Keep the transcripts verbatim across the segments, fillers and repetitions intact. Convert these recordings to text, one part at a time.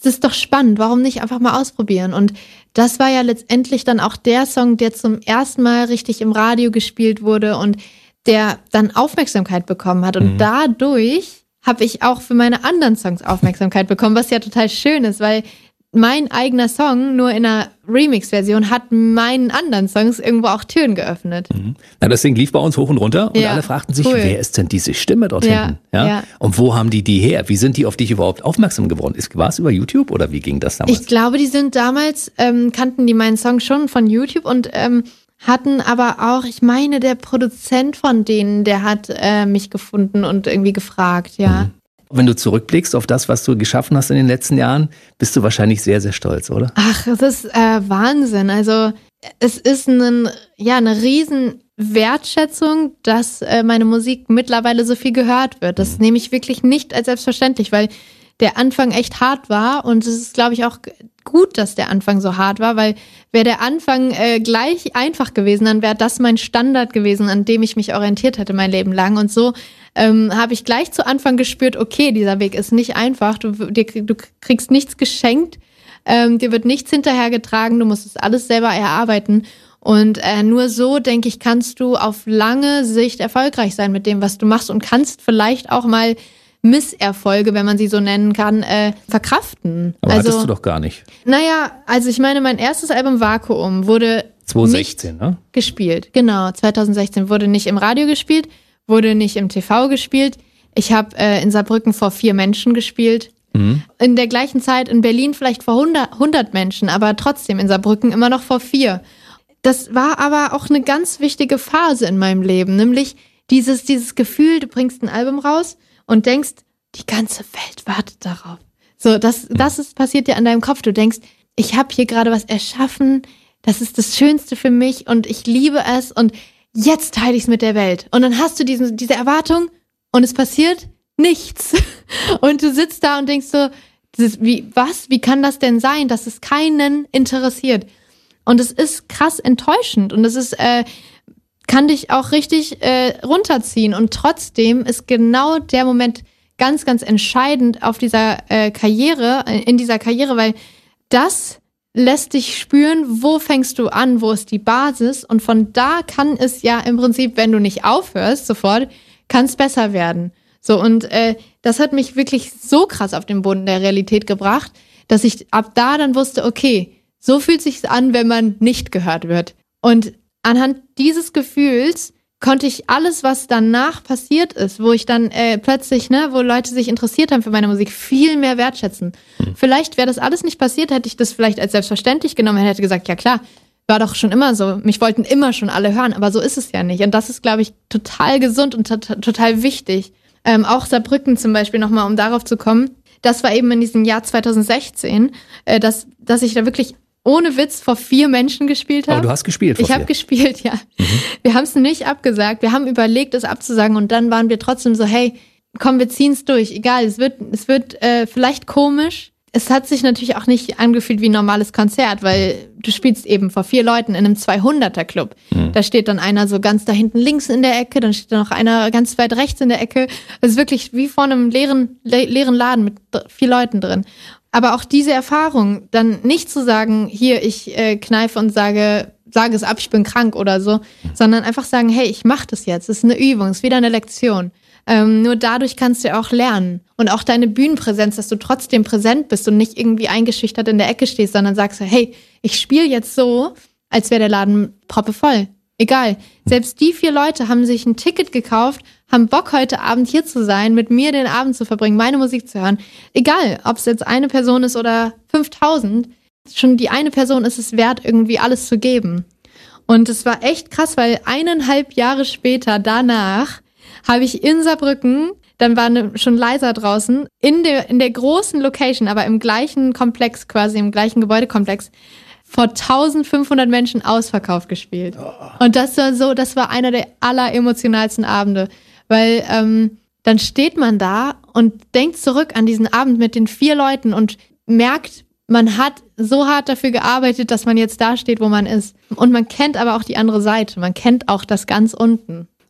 das ist doch spannend, warum nicht einfach mal ausprobieren? Und das war ja letztendlich dann auch der Song, der zum ersten Mal richtig im Radio gespielt wurde und der dann Aufmerksamkeit bekommen hat. Und mhm. dadurch habe ich auch für meine anderen Songs Aufmerksamkeit bekommen, was ja total schön ist, weil mein eigener Song nur in einer Remix-Version hat meinen anderen Songs irgendwo auch Türen geöffnet. Mhm. Na, das Ding lief bei uns hoch und runter und ja, alle fragten sich, cool. wer ist denn diese Stimme dort ja, hinten? Ja? Ja. Und wo haben die die her? Wie sind die auf dich überhaupt aufmerksam geworden? War es über YouTube oder wie ging das damals? Ich glaube, die sind damals, ähm, kannten die meinen Song schon von YouTube und ähm, hatten aber auch, ich meine, der Produzent von denen, der hat äh, mich gefunden und irgendwie gefragt, ja. Mhm. Wenn du zurückblickst auf das, was du geschaffen hast in den letzten Jahren, bist du wahrscheinlich sehr, sehr stolz, oder? Ach, das ist äh, Wahnsinn. Also es ist ein, ja, eine riesen Wertschätzung, dass äh, meine Musik mittlerweile so viel gehört wird. Das nehme ich wirklich nicht als selbstverständlich, weil der Anfang echt hart war und es ist, glaube ich, auch gut, dass der Anfang so hart war, weil wäre der Anfang äh, gleich einfach gewesen, dann wäre das mein Standard gewesen, an dem ich mich orientiert hätte mein Leben lang. Und so ähm, habe ich gleich zu Anfang gespürt, okay, dieser Weg ist nicht einfach, du, dir, du kriegst nichts geschenkt, ähm, dir wird nichts hinterhergetragen, du musst es alles selber erarbeiten. Und äh, nur so, denke ich, kannst du auf lange Sicht erfolgreich sein mit dem, was du machst und kannst vielleicht auch mal Misserfolge, wenn man sie so nennen kann, äh, verkraften. Aber also, hattest du doch gar nicht. Naja, also ich meine, mein erstes Album Vakuum wurde zwanzig sechzehn, ne? gespielt. Genau, zwanzig sechzehn wurde nicht im Radio gespielt, wurde nicht im T V gespielt. Ich habe äh, in Saarbrücken vor vier Menschen gespielt. Mhm. In der gleichen Zeit in Berlin vielleicht vor hundert, hundert Menschen, aber trotzdem in Saarbrücken immer noch vor vier. Das war aber auch eine ganz wichtige Phase in meinem Leben, nämlich dieses, dieses Gefühl, du bringst ein Album raus und denkst, die ganze Welt wartet darauf. So, das, das ist passiert dir an deinem Kopf. Du denkst, ich habe hier gerade was erschaffen, das ist das Schönste für mich und ich liebe es und jetzt teile ich es mit der Welt. Und dann hast du diese, diese Erwartung und es passiert nichts. Und du sitzt da und denkst so, das ist, wie, was? Wie kann das denn sein, dass es keinen interessiert? Und es ist krass enttäuschend und es ist, äh, kann dich auch richtig äh, runterziehen. Und trotzdem ist genau der Moment ganz, ganz entscheidend auf dieser äh, Karriere, in dieser Karriere, weil das lässt dich spüren, wo fängst du an, wo ist die Basis und von da kann es ja im Prinzip, wenn du nicht aufhörst sofort, kann es besser werden. So und äh, das hat mich wirklich so krass auf den Boden der Realität gebracht, dass ich ab da dann wusste, okay, so fühlt es sich an, wenn man nicht gehört wird. Und anhand dieses Gefühls konnte ich alles, was danach passiert ist, wo ich dann äh, plötzlich, ne, wo Leute sich interessiert haben für meine Musik, viel mehr wertschätzen. Mhm. Vielleicht wäre das alles nicht passiert, hätte ich das vielleicht als selbstverständlich genommen, hätte gesagt, ja klar, war doch schon immer so. Mich wollten immer schon alle hören, aber so ist es ja nicht. Und das ist, glaube ich, total gesund und t- total wichtig. Ähm, auch Saarbrücken zum Beispiel nochmal, um darauf zu kommen. Das war eben in diesem Jahr zwanzig sechzehn, äh, dass, dass ich da wirklich ohne Witz vor vier Menschen gespielt habe. Aber du hast gespielt vor Ich habe gespielt, ja. Mhm. Wir haben es nicht abgesagt. Wir haben überlegt, es abzusagen und dann waren wir trotzdem so, hey, komm, wir ziehen es durch. Egal, es wird, es wird äh, vielleicht komisch. Es hat sich natürlich auch nicht angefühlt wie ein normales Konzert, weil du spielst eben vor vier Leuten in einem zweihunderter-Club. Mhm. Da steht dann einer so ganz da hinten links in der Ecke, dann steht da noch einer ganz weit rechts in der Ecke. Es ist wirklich wie vor einem leeren, le- leeren Laden mit vier Leuten drin. Aber auch diese Erfahrung, dann nicht zu sagen, hier, ich äh, kneife und sage, sage es ab, ich bin krank oder so, sondern einfach sagen, hey, ich mache das jetzt, es ist eine Übung, es ist wieder eine Lektion. Ähm, nur dadurch kannst du auch lernen. Und auch deine Bühnenpräsenz, dass du trotzdem präsent bist und nicht irgendwie eingeschüchtert in der Ecke stehst, sondern sagst, hey, ich spiele jetzt so, als wäre der Laden proppevoll. Egal. Selbst die vier Leute haben sich ein Ticket gekauft, haben Bock, heute Abend hier zu sein, mit mir den Abend zu verbringen, meine Musik zu hören. Egal, ob es jetzt eine Person ist oder fünftausend, schon die eine Person ist es wert, irgendwie alles zu geben. Und es war echt krass, weil eineinhalb Jahre später, danach, habe ich in Saarbrücken, dann war ne, schon leiser draußen, in der, in der großen Location, aber im gleichen Komplex quasi, im gleichen Gebäudekomplex, vor eintausendfünfhundert Menschen ausverkauft gespielt. Oh. Und das war so, das war einer der alleremotionalsten Abende, weil ähm, dann steht man da und denkt zurück an diesen Abend mit den vier Leuten und merkt, man hat so hart dafür gearbeitet, dass man jetzt da steht, wo man ist. Und man kennt aber auch die andere Seite, man kennt auch das ganz unten.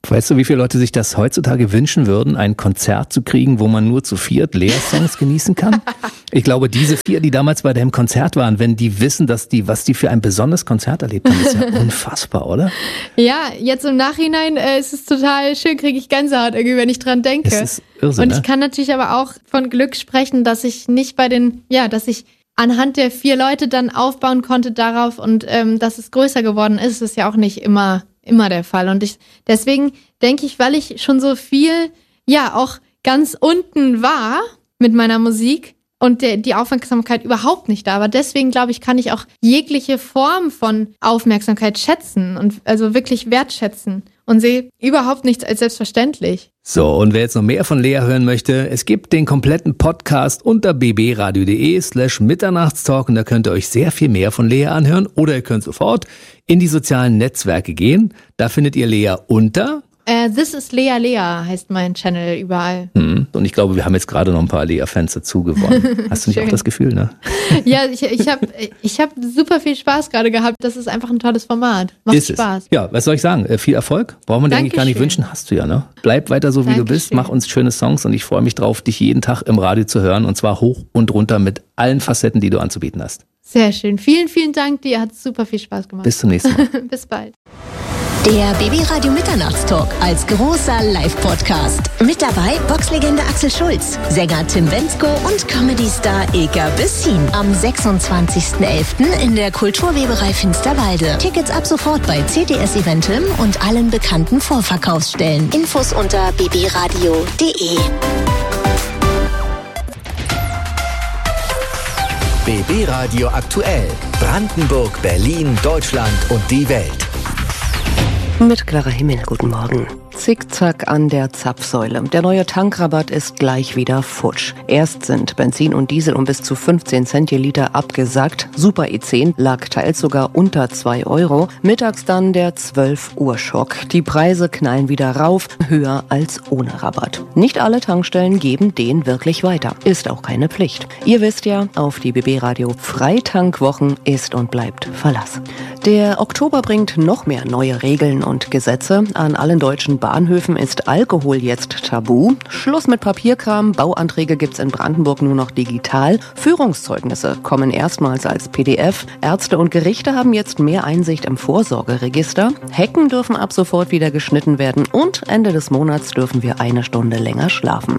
Weißt du, wie viele Leute sich das heutzutage wünschen würden, ein Konzert zu kriegen, wo man nur zu viert Lea-Songs genießen kann? Ich glaube, diese vier, die damals bei deinem Konzert waren, wenn die wissen, dass die, was die für ein besonderes Konzert erlebt haben, ist ja unfassbar, oder? Ja, jetzt im Nachhinein äh, ist es total schön, kriege ich Gänsehaut irgendwie, wenn ich dran denke. Das ist Irrsinn, Und ich ne? kann natürlich aber auch von Glück sprechen, dass ich nicht bei den, ja, dass ich anhand der vier Leute dann aufbauen konnte darauf und ähm, dass es größer geworden ist, ist ja auch nicht immer immer der Fall. Und ich deswegen denke ich, weil ich schon so viel, ja, auch ganz unten war mit meiner Musik und der, die Aufmerksamkeit überhaupt nicht da war. Deswegen glaube ich, kann ich auch jegliche Form von Aufmerksamkeit schätzen und also wirklich wertschätzen und sehe überhaupt nichts als selbstverständlich. So, und wer jetzt noch mehr von Lea hören möchte, es gibt den kompletten Podcast unter bbradio.de slash Mitternachtstalk und da könnt ihr euch sehr viel mehr von Lea anhören oder ihr könnt sofort in die sozialen Netzwerke gehen. Da findet ihr Lea unter... Äh, This is Lea Lea heißt mein Channel überall. Hm. Und ich glaube, wir haben jetzt gerade noch ein paar Lea-Fans dazu gewonnen. Hast du nicht auch das Gefühl, ne? Ja, ich, ich habe ich hab super viel Spaß gerade gehabt. Das ist einfach ein tolles Format. Macht ist Spaß. Es. Ja, was soll ich sagen? Äh, viel Erfolg. Braucht man dir eigentlich gar nicht wünschen. Hast du ja, ne? Bleib weiter so, wie Dankeschön. Du bist. Mach uns schöne Songs und ich freue mich drauf, dich jeden Tag im Radio zu hören. Und zwar hoch und runter mit allen Facetten, die du anzubieten hast. Sehr schön. Vielen, vielen Dank dir. Hat super viel Spaß gemacht. Bis zum nächsten Mal. Bis bald. Der B B Radio Mitternachtstalk als großer Live-Podcast. Mit dabei Boxlegende Axel Schulz, Sänger Tim Bendzko und Comedy-Star Ilka Bessin. Am sechsundzwanzigsten elften in der Kulturweberei Finsterwalde. Tickets ab sofort bei C D S Eventim und allen bekannten Vorverkaufsstellen. Infos unter b b radio punkt d e. B B Radio aktuell. Brandenburg, Berlin, Deutschland und die Welt. Mit Clara Himmel, guten Morgen. Zickzack an der Zapfsäule. Der neue Tankrabatt ist gleich wieder futsch. Erst sind Benzin und Diesel um bis zu fünfzehn Cent je Liter abgesackt. Super E zehn lag teils sogar unter zwei Euro. Mittags dann der zwölf Uhr Schock. Die Preise knallen wieder rauf, höher als ohne Rabatt. Nicht alle Tankstellen geben den wirklich weiter. Ist auch keine Pflicht. Ihr wisst ja, auf die B B Radio Freitankwwochen ist und bleibt Verlass. Der Oktober bringt noch mehr neue Regeln und Gesetze. An allen deutschen Bahnhöfen ist Alkohol jetzt tabu. Schluss mit Papierkram. Bauanträge gibt's in Brandenburg nur noch digital. Führungszeugnisse kommen erstmals als P D F. Ärzte und Gerichte haben jetzt mehr Einsicht im Vorsorgeregister. Hecken dürfen ab sofort wieder geschnitten werden. Und Ende des Monats dürfen wir eine Stunde länger schlafen.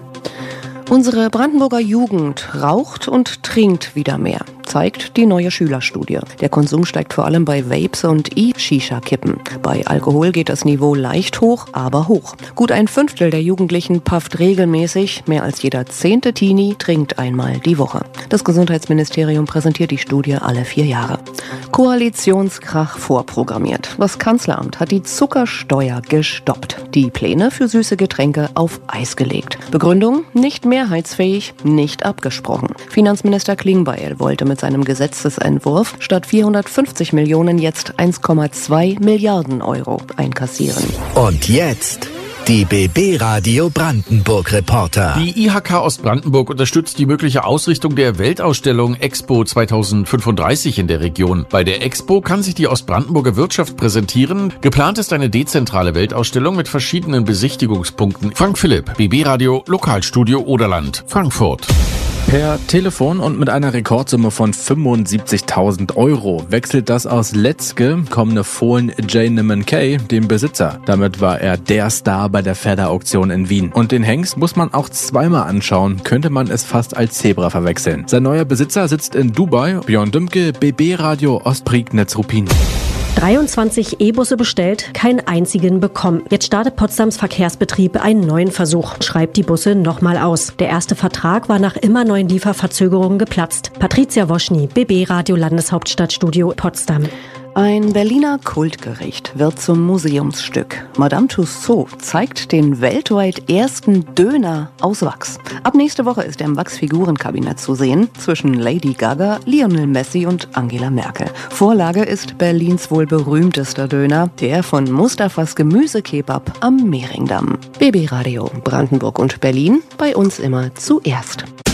Unsere Brandenburger Jugend raucht und trinkt wieder mehr, zeigt die neue Schülerstudie. Der Konsum steigt vor allem bei Vapes und E-Shisha-Kippen. Bei Alkohol geht das Niveau leicht hoch, aber hoch. Gut ein Fünftel der Jugendlichen pafft regelmäßig. Mehr als jeder zehnte Teenie trinkt einmal die Woche. Das Gesundheitsministerium präsentiert die Studie alle vier Jahre. Koalitionskrach vorprogrammiert. Das Kanzleramt hat die Zuckersteuer gestoppt. Die Pläne für süße Getränke auf Eis gelegt. Begründung: nicht mehrheitsfähig, nicht abgesprochen. Finanzminister Klingbeil wollte mit seinem Gesetzesentwurf statt vierhundertfünfzig Millionen jetzt eins Komma zwei Milliarden Euro einkassieren. Und jetzt die B B Radio Brandenburg Reporter. Die I H K Ostbrandenburg unterstützt die mögliche Ausrichtung der Weltausstellung Expo zweitausendfünfunddreißig in der Region. Bei der Expo kann sich die Ostbrandenburger Wirtschaft präsentieren. Geplant ist eine dezentrale Weltausstellung mit verschiedenen Besichtigungspunkten. Frank Philipp, B B Radio, Lokalstudio Oderland, Frankfurt. Per Telefon und mit einer Rekordsumme von fünfundsiebzigtausend Euro wechselt das aus Letzke kommende Fohlen Jay Nimon Kay dem Besitzer. Damit war er der Star bei der Pferdeauktion in Wien. Und den Hengst muss man auch zweimal anschauen, könnte man es fast als Zebra verwechseln. Sein neuer Besitzer sitzt in Dubai. Björn Dümke, B B Radio Ostprignitz Ruppin. dreiundzwanzig E-Busse bestellt, keinen einzigen bekommen. Jetzt startet Potsdams Verkehrsbetrieb einen neuen Versuch, schreibt die Busse nochmal aus. Der erste Vertrag war nach immer neuen Lieferverzögerungen geplatzt. Patricia Woschny, B B Radio Landeshauptstadtstudio Potsdam. Ein Berliner Kultgericht wird zum Museumsstück. Madame Tussauds zeigt den weltweit ersten Döner aus Wachs. Ab nächste Woche ist er im Wachsfigurenkabinett zu sehen, zwischen Lady Gaga, Lionel Messi und Angela Merkel. Vorlage ist Berlins wohl berühmtester Döner, der von Mustafas Gemüsekebab am Mehringdamm. B B Radio Brandenburg und Berlin, bei uns immer zuerst.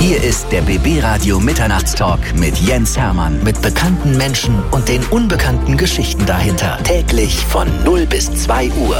Hier ist der B B Radio Mitternachtstalk mit Jens Hermann. Mit bekannten Menschen und den unbekannten Geschichten dahinter. Täglich von null bis zwei Uhr.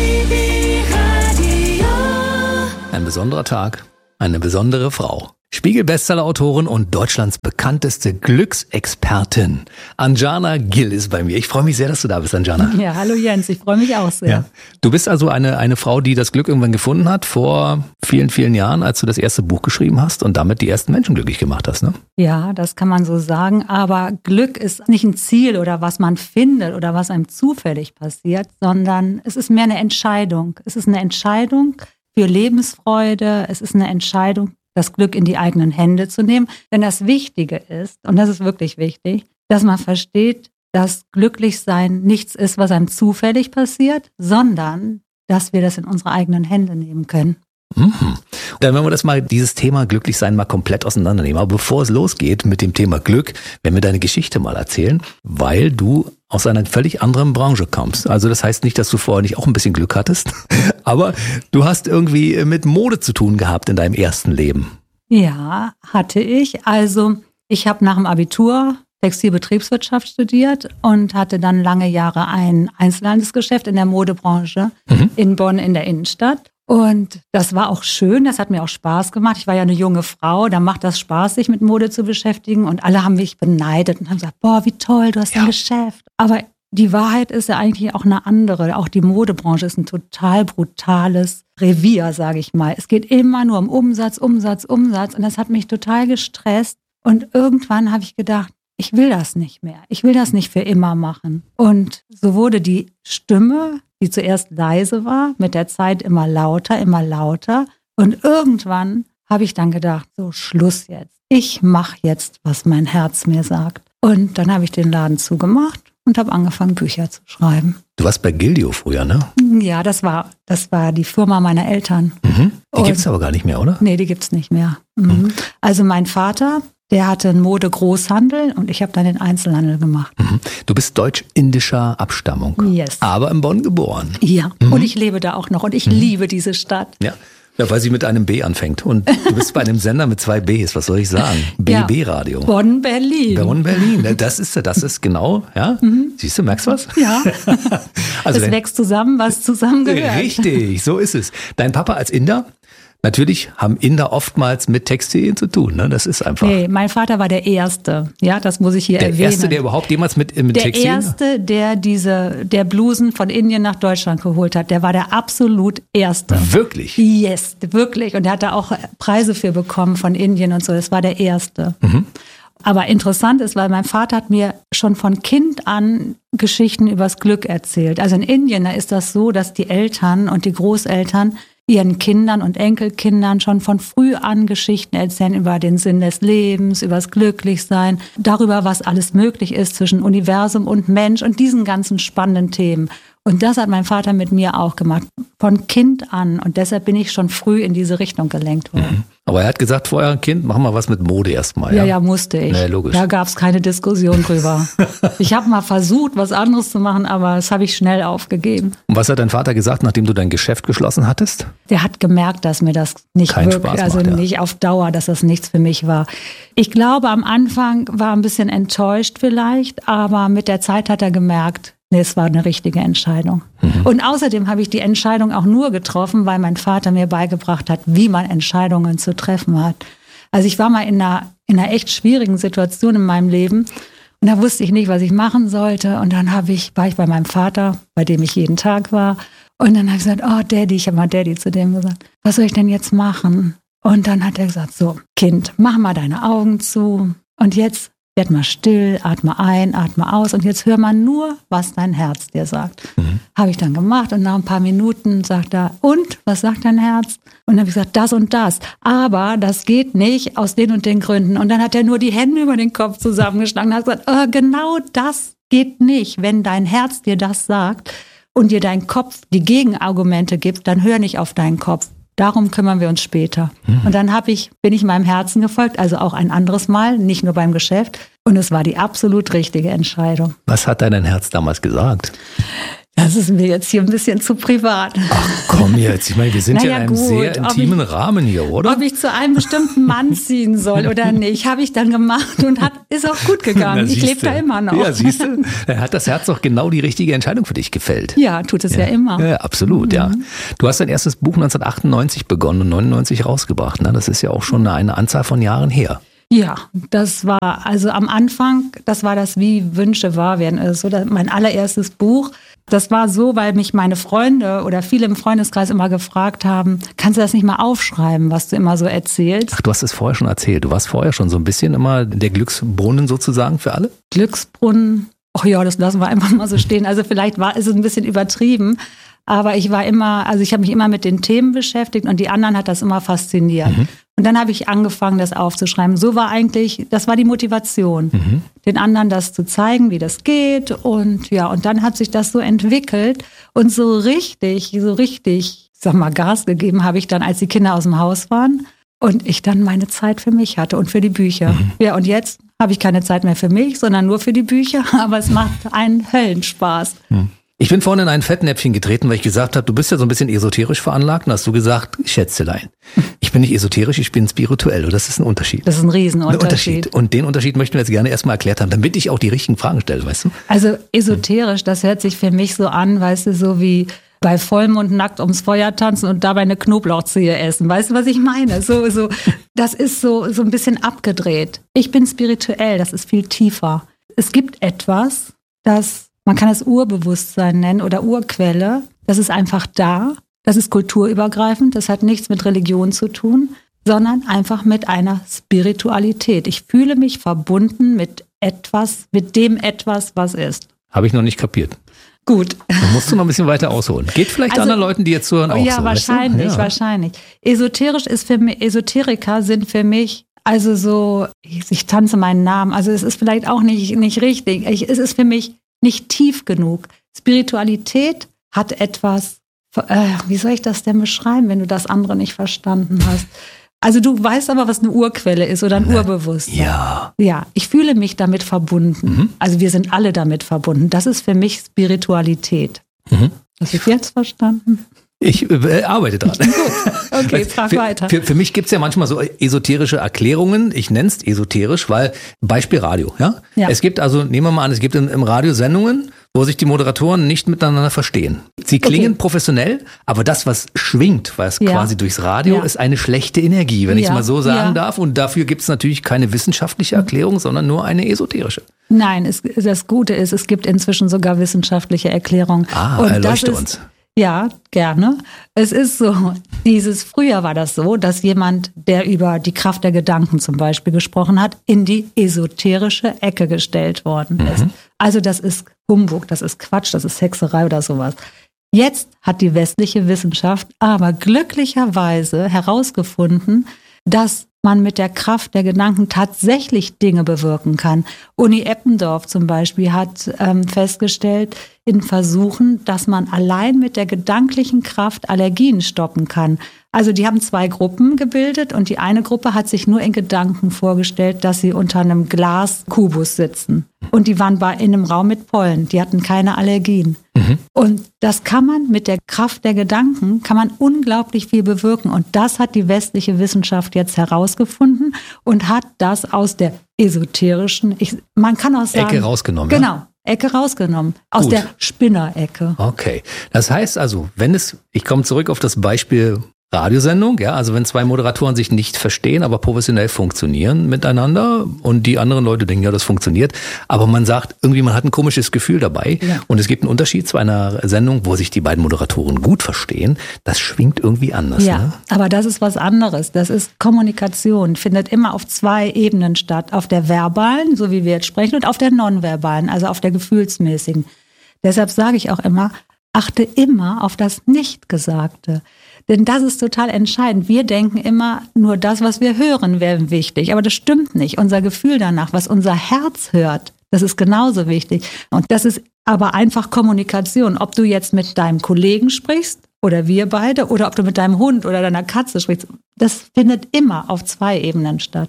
Ein besonderer Tag, eine besondere Frau. Spiegel-Bestseller-Autorin und Deutschlands bekannteste Glücksexpertin. Anjana Gill ist bei mir. Ich freue mich sehr, dass du da bist, Anjana. Ja, hallo Jens, ich freue mich auch sehr. Ja. Du bist also eine, eine Frau, die das Glück irgendwann gefunden hat, vor vielen, vielen Jahren, als du das erste Buch geschrieben hast und damit die ersten Menschen glücklich gemacht hast, ne? Ja, das kann man so sagen, aber Glück ist nicht ein Ziel oder was man findet oder was einem zufällig passiert, sondern es ist mehr eine Entscheidung. Es ist eine Entscheidung für Lebensfreude, es ist eine Entscheidung, das Glück in die eigenen Hände zu nehmen. Denn das Wichtige ist, und das ist wirklich wichtig, dass man versteht, dass Glücklichsein nichts ist, was einem zufällig passiert, sondern dass wir das in unsere eigenen Hände nehmen können. Mhm. Dann werden wir das mal, dieses Thema Glücklichsein mal komplett auseinandernehmen. Aber bevor es losgeht mit dem Thema Glück, werden wir deine Geschichte mal erzählen, weil du aus einer völlig anderen Branche kommst. Also das heißt nicht, dass du vorher nicht auch ein bisschen Glück hattest, aber du hast irgendwie mit Mode zu tun gehabt in deinem ersten Leben. Ja, hatte ich. Also ich habe nach dem Abitur Textilbetriebswirtschaft studiert und hatte dann lange Jahre ein Einzelhandelsgeschäft in der Modebranche mhm. in Bonn in der Innenstadt. Und das war auch schön, das hat mir auch Spaß gemacht. Ich war ja eine junge Frau, da macht das Spaß, sich mit Mode zu beschäftigen. Und alle haben mich beneidet und haben gesagt, boah, wie toll, du hast ja ein Geschäft. Aber die Wahrheit ist ja eigentlich auch eine andere. Auch die Modebranche ist ein total brutales Revier, sage ich mal. Es geht immer nur um Umsatz, Umsatz, Umsatz. Und das hat mich total gestresst. Und irgendwann habe ich gedacht, ich will das nicht mehr. Ich will das nicht für immer machen. Und so wurde die Stimme, die zuerst leise war, mit der Zeit immer lauter, immer lauter. Und irgendwann habe ich dann gedacht, so Schluss jetzt. Ich mache jetzt, was mein Herz mir sagt. Und dann habe ich den Laden zugemacht und habe angefangen, Bücher zu schreiben. Du warst bei Gildio früher, ne? Ja, das war, das war die Firma meiner Eltern. Mhm. Die gibt es aber gar nicht mehr, oder? Nee, die gibt es nicht mehr. Mhm. Mhm. Also mein Vater, der hatte einen Mode-Großhandel und ich habe dann den Einzelhandel gemacht. Mhm. Du bist deutsch-indischer Abstammung, yes. aber in Bonn geboren. Ja, mhm. und ich lebe da auch noch und ich mhm. liebe diese Stadt. Ja. Ja, weil sie mit einem B anfängt. Und du bist bei einem Sender mit zwei Bs, was soll ich sagen? B B Radio. Ja, Bonn, Berlin. Bonn, Berlin. Das ist, das ist genau, ja. Mhm. Siehst du, merkst du was? Ja. Also es wächst zusammen, was zusammengehört. Richtig, so ist es. Dein Papa als Inder? Natürlich haben Inder oftmals mit Textilien zu tun, ne? Das ist einfach. Nee, mein Vater war der Erste, ja, das muss ich hier der erwähnen. Der Erste, der überhaupt jemals mit, mit der Textilien? Der Erste, der diese, der Blusen von Indien nach Deutschland geholt hat, der war der absolut Erste. Wirklich? Yes, wirklich. Und der hat da auch Preise für bekommen von Indien und so, das war der Erste. Mhm. Aber interessant ist, weil mein Vater hat mir schon von Kind an Geschichten übers Glück erzählt. Also in Indien, da ist das so, dass die Eltern und die Großeltern ihren Kindern und Enkelkindern schon von früh an Geschichten erzählen über den Sinn des Lebens, über das Glücklichsein, darüber, was alles möglich ist zwischen Universum und Mensch und diesen ganzen spannenden Themen. Und das hat mein Vater mit mir auch gemacht, von Kind an. Und deshalb bin ich schon früh in diese Richtung gelenkt worden. Mhm. Aber er hat gesagt, vorher Kind, mach mal was mit Mode erstmal. Ja, ja, ja, musste ich. Na, logisch. Da gab es keine Diskussion drüber. Ich habe mal versucht, was anderes zu machen, aber das habe ich schnell aufgegeben. Und was hat dein Vater gesagt, nachdem du dein Geschäft geschlossen hattest? Der hat gemerkt, dass mir das nicht Keinen wirklich, Spaß also macht, ja. nicht auf Dauer, dass das nichts für mich war. Ich glaube, am Anfang war ein bisschen enttäuscht vielleicht, aber mit der Zeit hat er gemerkt, nee, es war eine richtige Entscheidung. Mhm. Und außerdem habe ich die Entscheidung auch nur getroffen, weil mein Vater mir beigebracht hat, wie man Entscheidungen zu treffen hat. Also ich war mal in einer, in einer echt schwierigen Situation in meinem Leben und da wusste ich nicht, was ich machen sollte. Und dann habe ich, war ich bei meinem Vater, bei dem ich jeden Tag war. Und dann habe ich gesagt, oh Daddy, ich habe mal Daddy zu dem gesagt, was soll ich denn jetzt machen? Und dann hat er gesagt, so Kind, mach mal deine Augen zu und jetzt werd mal still, atme ein, atme aus und jetzt hör mal nur, was dein Herz dir sagt. Mhm. Habe ich dann gemacht und nach ein paar Minuten sagt er, und, was sagt dein Herz? Und dann habe ich gesagt, das und das. Aber das geht nicht aus den und den Gründen. Und dann hat er nur die Hände über den Kopf zusammengeschlagen und hat gesagt, oh, genau das geht nicht. Wenn dein Herz dir das sagt und dir dein Kopf die Gegenargumente gibt, dann hör nicht auf deinen Kopf. Darum kümmern wir uns später. Mhm. Und dann hab ich, bin ich meinem Herzen gefolgt, also auch ein anderes Mal, nicht nur beim Geschäft. Und es war die absolut richtige Entscheidung. Was hat dein Herz damals gesagt? Das ist mir jetzt hier ein bisschen zu privat. Ach komm jetzt, ich meine, wir sind naja, ja in einem gut, sehr intimen ich, Rahmen hier, oder? Ob ich zu einem bestimmten Mann ziehen soll oder nicht, habe ich dann gemacht und hat, ist auch gut gegangen. Na, ich lebe da immer noch. Ja, siehst du, da hat das Herz doch genau die richtige Entscheidung für dich gefällt. Ja, tut es ja, ja immer. Ja, absolut, mhm. ja. Du hast dein erstes Buch neunzehnhundertachtundneunzig begonnen und neunundneunzig rausgebracht. Ne? Das ist ja auch schon eine Anzahl von Jahren her. Ja, das war also am Anfang, das war das Wie Wünsche wahr werden. Also mein allererstes Buch. Das war so, weil mich meine Freunde oder viele im Freundeskreis immer gefragt haben, kannst du das nicht mal aufschreiben, was du immer so erzählst? Ach, du hast es vorher schon erzählt. Du warst vorher schon so ein bisschen immer der Glücksbrunnen sozusagen für alle? Glücksbrunnen, ach ja, das lassen wir einfach mal so stehen. Also vielleicht war ist es ein bisschen übertrieben, aber ich war immer, also ich habe mich immer mit den Themen beschäftigt und die anderen hat das immer fasziniert. Mhm. Und dann habe ich angefangen, das aufzuschreiben. So war eigentlich, das war die Motivation, mhm. den anderen das zu zeigen, wie das geht. Und ja, und dann hat sich das so entwickelt und so richtig, so richtig, ich sag mal, Gas gegeben habe ich dann, als die Kinder aus dem Haus waren und ich dann meine Zeit für mich hatte und für die Bücher. Mhm. Ja, und jetzt habe ich keine Zeit mehr für mich, sondern nur für die Bücher, aber es macht einen Höllenspaß. Mhm. Ich bin vorhin in ein Fettnäpfchen getreten, weil ich gesagt habe, du bist ja so ein bisschen esoterisch veranlagt. Und hast du gesagt, Schätzelein, ich bin nicht esoterisch, ich bin spirituell. Und das ist ein Unterschied. Das ist ein Riesenunterschied. Ein Unterschied. Und den Unterschied möchten wir jetzt gerne erstmal erklärt haben, damit ich auch die richtigen Fragen stelle, weißt du? Also esoterisch, das hört sich für mich so an, weißt du, so wie bei Vollmond nackt ums Feuer tanzen und dabei eine Knoblauchzehe essen. Weißt du, was ich meine? So, so, das ist so, so ein bisschen abgedreht. Ich bin spirituell, das ist viel tiefer. Es gibt etwas, das man kann es Urbewusstsein nennen oder Urquelle. Das ist einfach da. Das ist kulturübergreifend. Das hat nichts mit Religion zu tun, sondern einfach mit einer Spiritualität. Ich fühle mich verbunden mit etwas, mit dem etwas, was ist. Habe ich noch nicht kapiert. Gut. Dann musst du noch ein bisschen weiter ausholen. Geht vielleicht also, anderen Leuten, die jetzt zuhören, auch ja, so. Wahrscheinlich, weißt du? Ja, wahrscheinlich. Esoterisch ist für mich, Esoteriker sind für mich also so, ich, ich tanze meinen Namen. Also es ist vielleicht auch nicht, nicht richtig. Ich, es ist für mich nicht tief genug. Spiritualität hat etwas, äh, wie soll ich das denn beschreiben, wenn du das andere nicht verstanden hast? Also du weißt aber, was eine Urquelle ist oder ein Na, Urbewusstsein. Ja. Ja, ich fühle mich damit verbunden. Mhm. Also wir sind alle damit verbunden. Das ist für mich Spiritualität. Mhm. Hast du es jetzt verstanden? Ich äh, arbeite dran. Okay, frag für, weiter. Für, für mich gibt's ja manchmal so esoterische Erklärungen. Ich nenne es esoterisch, weil Beispiel Radio. Ja? ja. Es gibt also, nehmen wir mal an, es gibt im, im Radio Sendungen, wo sich die Moderatoren nicht miteinander verstehen. Sie klingen okay. professionell, aber das, was schwingt, was ja. quasi durchs Radio, ja. ist eine schlechte Energie, wenn ja. ich es mal so sagen ja. darf. Und dafür gibt's natürlich keine wissenschaftliche Erklärung, sondern nur eine esoterische. Nein, es, das Gute ist, es gibt inzwischen sogar wissenschaftliche Erklärungen. Ah, und erleuchte uns. Ja, gerne. Es ist so, dieses, früher war das so, dass jemand, der über die Kraft der Gedanken zum Beispiel gesprochen hat, in die esoterische Ecke gestellt worden ist. Mhm. Also das ist Humbug, das ist Quatsch, das ist Hexerei oder sowas. Jetzt hat die westliche Wissenschaft aber glücklicherweise herausgefunden, dass man mit der Kraft der Gedanken tatsächlich Dinge bewirken kann. Uni Eppendorf zum Beispiel hat ähm, festgestellt in Versuchen, dass man allein mit der gedanklichen Kraft Allergien stoppen kann. Also die haben zwei Gruppen gebildet und die eine Gruppe hat sich nur in Gedanken vorgestellt, dass sie unter einem Glaskubus sitzen. Und die waren bei, in einem Raum mit Pollen, die hatten keine Allergien. Mhm. Und das kann man mit der Kraft der Gedanken, kann man unglaublich viel bewirken. Und das hat die westliche Wissenschaft jetzt herausgefunden und hat das aus der esoterischen, ich, man kann auch sagen, Ecke rausgenommen. Genau. Ja? Ecke rausgenommen, aus Gut. der Spinnerecke. Okay, das heißt also, wenn es, ich komme zurück auf das Beispiel Radiosendung, ja, also wenn zwei Moderatoren sich nicht verstehen, aber professionell funktionieren miteinander und die anderen Leute denken, ja, das funktioniert, aber man sagt, irgendwie man hat ein komisches Gefühl dabei ja. und es gibt einen Unterschied zu einer Sendung, wo sich die beiden Moderatoren gut verstehen, das schwingt irgendwie anders. Ja, ne? aber das ist was anderes, das ist Kommunikation, findet immer auf zwei Ebenen statt, auf der verbalen, so wie wir jetzt sprechen, und auf der nonverbalen, also auf der gefühlsmäßigen. Deshalb sage ich auch immer, achte immer auf das Nichtgesagte. Denn das ist total entscheidend. Wir denken immer, nur das, was wir hören, wäre wichtig. Aber das stimmt nicht. Unser Gefühl danach, was unser Herz hört, das ist genauso wichtig. Und das ist aber einfach Kommunikation. Ob du jetzt mit deinem Kollegen sprichst oder wir beide oder ob du mit deinem Hund oder deiner Katze sprichst, das findet immer auf zwei Ebenen statt.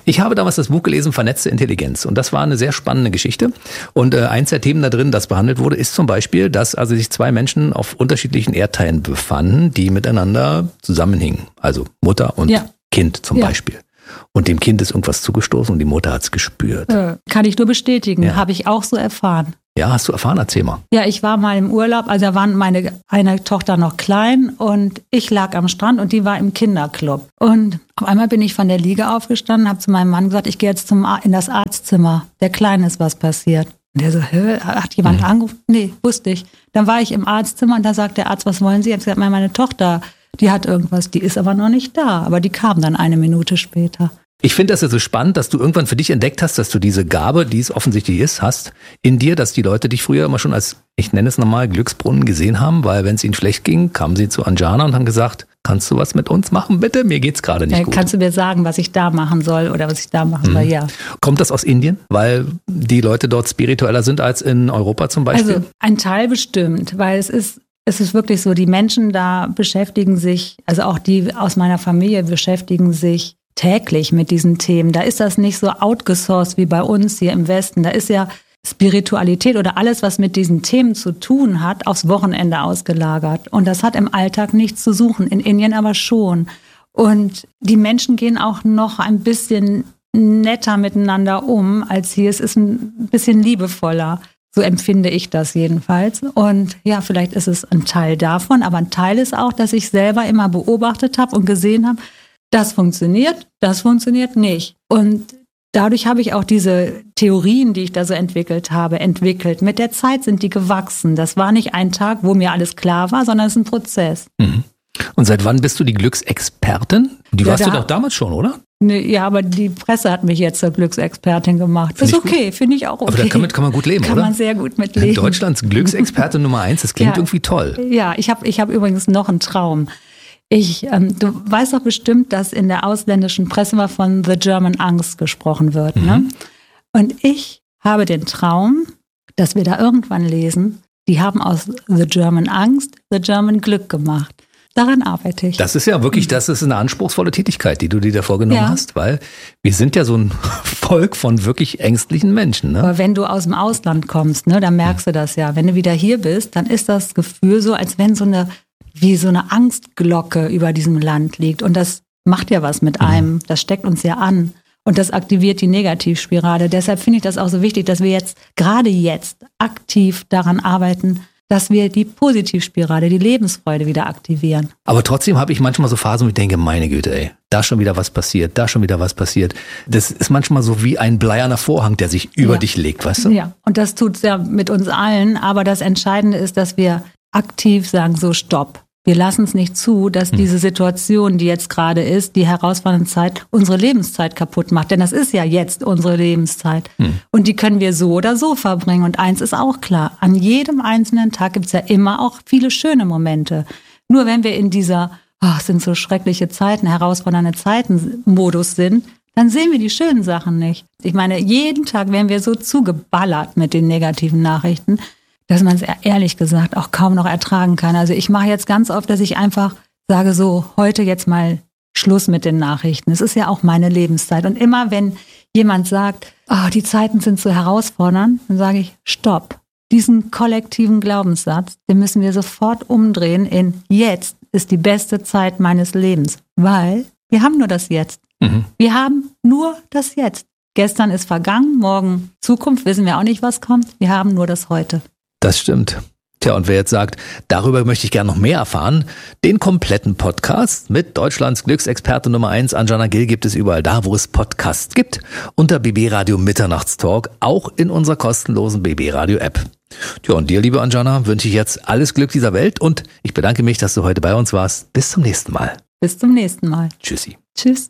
Ich habe damals das Buch gelesen, Vernetzte Intelligenz. Und das war eine sehr spannende Geschichte. Und äh, eins der Themen da drin, das behandelt wurde, ist zum Beispiel, dass also sich zwei Menschen auf unterschiedlichen Erdteilen befanden, die miteinander zusammenhingen. Also Mutter und ja. Kind zum ja. Beispiel. Und dem Kind ist irgendwas zugestoßen und die Mutter hat es gespürt. Äh, kann ich nur bestätigen, ja. habe ich auch so erfahren. Ja, hast du erfahren? Erzähl mal. Ja, ich war mal im Urlaub, also da war meine eine Tochter noch klein und ich lag am Strand und die war im Kinderclub. Und auf einmal bin ich von der Liege aufgestanden, habe zu meinem Mann gesagt, ich gehe jetzt zum in das Arztzimmer. Der Kleinen ist was passiert. Und der so, hä, hat jemand mhm. angerufen? Nee, wusste ich. Dann war ich im Arztzimmer und da sagt der Arzt, was wollen Sie? Ich habe gesagt, meine Tochter, die hat irgendwas, die ist aber noch nicht da. Aber die kam dann eine Minute später. Ich finde das ja so spannend, dass du irgendwann für dich entdeckt hast, dass du diese Gabe, die es offensichtlich ist, hast in dir, dass die Leute dich früher immer schon als, ich nenne es nochmal, Glücksbrunnen gesehen haben, weil wenn es ihnen schlecht ging, kamen sie zu Anjana und haben gesagt, kannst du was mit uns machen, bitte? Mir geht's gerade nicht ja, gut. Kannst du mir sagen, was ich da machen soll oder was ich da machen soll, mhm. ja. Kommt das aus Indien, weil die Leute dort spiritueller sind als in Europa zum Beispiel? Also ein Teil bestimmt, weil es ist Es ist wirklich so, die Menschen da beschäftigen sich, also auch die aus meiner Familie beschäftigen sich täglich mit diesen Themen. Da ist das nicht so outgesourced wie bei uns hier im Westen. Da ist ja Spiritualität oder alles, was mit diesen Themen zu tun hat, aufs Wochenende ausgelagert. Und das hat im Alltag nichts zu suchen, in Indien aber schon. Und die Menschen gehen auch noch ein bisschen netter miteinander um als hier. Es ist ein bisschen liebevoller. So empfinde ich das jedenfalls. Und ja, vielleicht ist es ein Teil davon, aber ein Teil ist auch, dass ich selber immer beobachtet habe und gesehen habe, das funktioniert, das funktioniert nicht. Und dadurch habe ich auch diese Theorien, die ich da so entwickelt habe, entwickelt. Mit der Zeit sind die gewachsen. Das war nicht ein Tag, wo mir alles klar war, sondern es ist ein Prozess. Mhm. Und seit wann bist du die Glücksexpertin? Die ja, warst da, du doch damals schon, oder? Ne, ja, aber die Presse hat mich jetzt zur Glücksexpertin gemacht. Find ist okay, finde ich auch okay. Aber damit kann man gut leben, kann oder? Kann man sehr gut mit leben. Deutschlands Glücksexpertin Nummer eins, das klingt ja, irgendwie toll. Ja, ich habe ich hab übrigens noch einen Traum. Ich, ähm, du weißt doch bestimmt, dass in der ausländischen Presse mal von The German Angst gesprochen wird. Mhm. Ne? Und ich habe den Traum, dass wir da irgendwann lesen, die haben aus The German Angst The German Glück gemacht. Daran arbeite ich. Das ist ja wirklich, das ist eine anspruchsvolle Tätigkeit, die du dir da vorgenommen ja. hast, weil wir sind ja so ein Volk von wirklich ängstlichen Menschen. Ne? Aber wenn du aus dem Ausland kommst, ne, dann merkst du das ja. Wenn du wieder hier bist, dann ist das Gefühl so, als wenn so eine, wie so eine Angstglocke über diesem Land liegt. Und das macht ja was mit einem. Mhm. Das steckt uns ja an. Und das aktiviert die Negativspirale. Deshalb finde ich das auch so wichtig, dass wir jetzt, gerade jetzt, aktiv daran arbeiten, dass wir die Positivspirale, die Lebensfreude wieder aktivieren. Aber trotzdem habe ich manchmal so Phasen, wo ich denke, meine Güte, ey, da schon wieder was passiert, da schon wieder was passiert. Das ist manchmal so wie ein bleierner Vorhang, der sich über ja. dich legt, weißt du? Ja, und das tut es ja mit uns allen. Aber das Entscheidende ist, dass wir aktiv sagen, so stopp. Wir lassen es nicht zu, dass hm. diese Situation, die jetzt gerade ist, die herausfordernde Zeit, unsere Lebenszeit kaputt macht. Denn das ist ja jetzt unsere Lebenszeit. Hm. Und die können wir so oder so verbringen. Und eins ist auch klar, an jedem einzelnen Tag gibt es ja immer auch viele schöne Momente. Nur wenn wir in dieser, ach, sind so schreckliche Zeiten, herausfordernde Zeiten Modus sind, dann sehen wir die schönen Sachen nicht. Ich meine, jeden Tag werden wir so zugeballert mit den negativen Nachrichten, dass man es ehrlich gesagt auch kaum noch ertragen kann. Also ich mache jetzt ganz oft, dass ich einfach sage so, heute jetzt mal Schluss mit den Nachrichten. Es ist ja auch meine Lebenszeit. Und immer wenn jemand sagt, oh, die Zeiten sind so herausfordernd, dann sage ich, stopp. Diesen kollektiven Glaubenssatz, den müssen wir sofort umdrehen in jetzt ist die beste Zeit meines Lebens. Weil wir haben nur das Jetzt. Mhm. Wir haben nur das Jetzt. Gestern ist vergangen, morgen Zukunft, wissen wir auch nicht, was kommt. Wir haben nur das Heute. Das stimmt. Tja, und wer jetzt sagt, darüber möchte ich gerne noch mehr erfahren, den kompletten Podcast mit Deutschlands Glücksexperte Nummer eins, Anjana Gill, gibt es überall da, wo es Podcasts gibt. Unter B B Radio Mitternachtstalk, auch in unserer kostenlosen B B Radio App. Tja, und dir, liebe Anjana, wünsche ich jetzt alles Glück dieser Welt und ich bedanke mich, dass du heute bei uns warst. Bis zum nächsten Mal. Bis zum nächsten Mal. Tschüssi. Tschüss.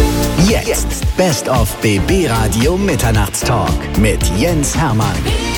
Jetzt Best of B B Radio Mitternachtstalk mit Jens Hermann.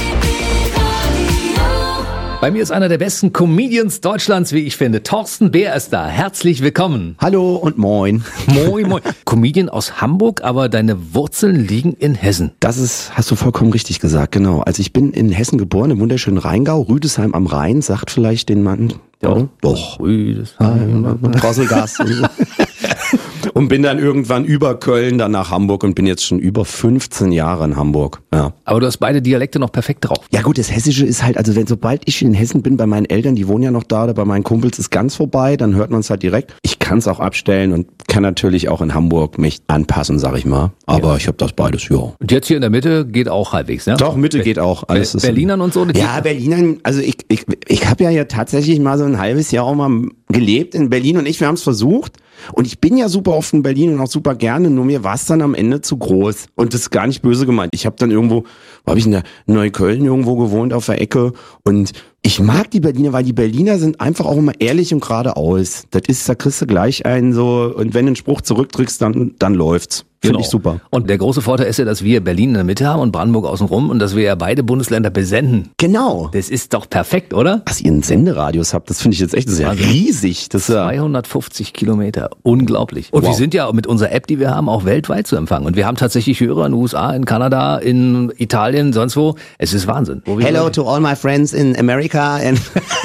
Bei mir ist einer der besten Comedians Deutschlands, wie ich finde. Thorsten Bär ist da. Herzlich willkommen. Hallo und moin. Moin, moin. Comedian aus Hamburg, aber deine Wurzeln liegen in Hessen. Das ist, hast du vollkommen richtig gesagt, genau. Also ich bin in Hessen geboren, im wunderschönen Rheingau, Rüdesheim am Rhein, sagt vielleicht den Mann. Ja, doch. Rüdesheim, Drosselgas. und bin dann irgendwann über Köln dann nach Hamburg und bin jetzt schon über fünfzehn Jahre in Hamburg. Ja. Aber du hast beide Dialekte noch perfekt drauf. Ja gut, das Hessische ist halt, also wenn sobald ich in Hessen bin, bei meinen Eltern, die wohnen ja noch da, oder bei meinen Kumpels ist ganz vorbei, dann hört man es halt direkt. Ich kann es auch abstellen und kann natürlich auch in Hamburg mich anpassen, sag ich mal. Aber ja. ich habe das beides, ja. Und jetzt hier in der Mitte geht auch halbwegs, ne? Doch, Mitte Be- geht auch. Alles Be- Berlinern und so? Ja, Berlinern, also ich, ich, ich habe ja, ja tatsächlich mal so ein halbes Jahr auch mal gelebt in Berlin und ich, wir haben es versucht. Und ich bin ja super oft in Berlin und auch super gerne, nur mir war es dann am Ende zu groß. Und das ist gar nicht böse gemeint. Ich habe dann irgendwo, wo habe ich in der Neukölln irgendwo gewohnt auf der Ecke und ich mag die Berliner, weil die Berliner sind einfach auch immer ehrlich und geradeaus. Das ist, da kriegst du gleich einen so, und wenn du einen Spruch zurückdrückst, dann, dann läuft's. Finde genau. ich super. Und der große Vorteil ist ja, dass wir Berlin in der Mitte haben und Brandenburg außenrum und dass wir ja beide Bundesländer besenden. Genau. Das ist doch perfekt, oder? Dass ihr einen Senderadius habt, das finde ich jetzt echt sehr also riesig. Das ist zweihundertfünfzig Kilometer. Unglaublich. Und wow. wir sind ja mit unserer App, die wir haben, auch weltweit zu empfangen. Und wir haben tatsächlich Hörer in den U S A, in Kanada, in Italien, sonst wo. Es ist Wahnsinn. Hello to all my friends in America. And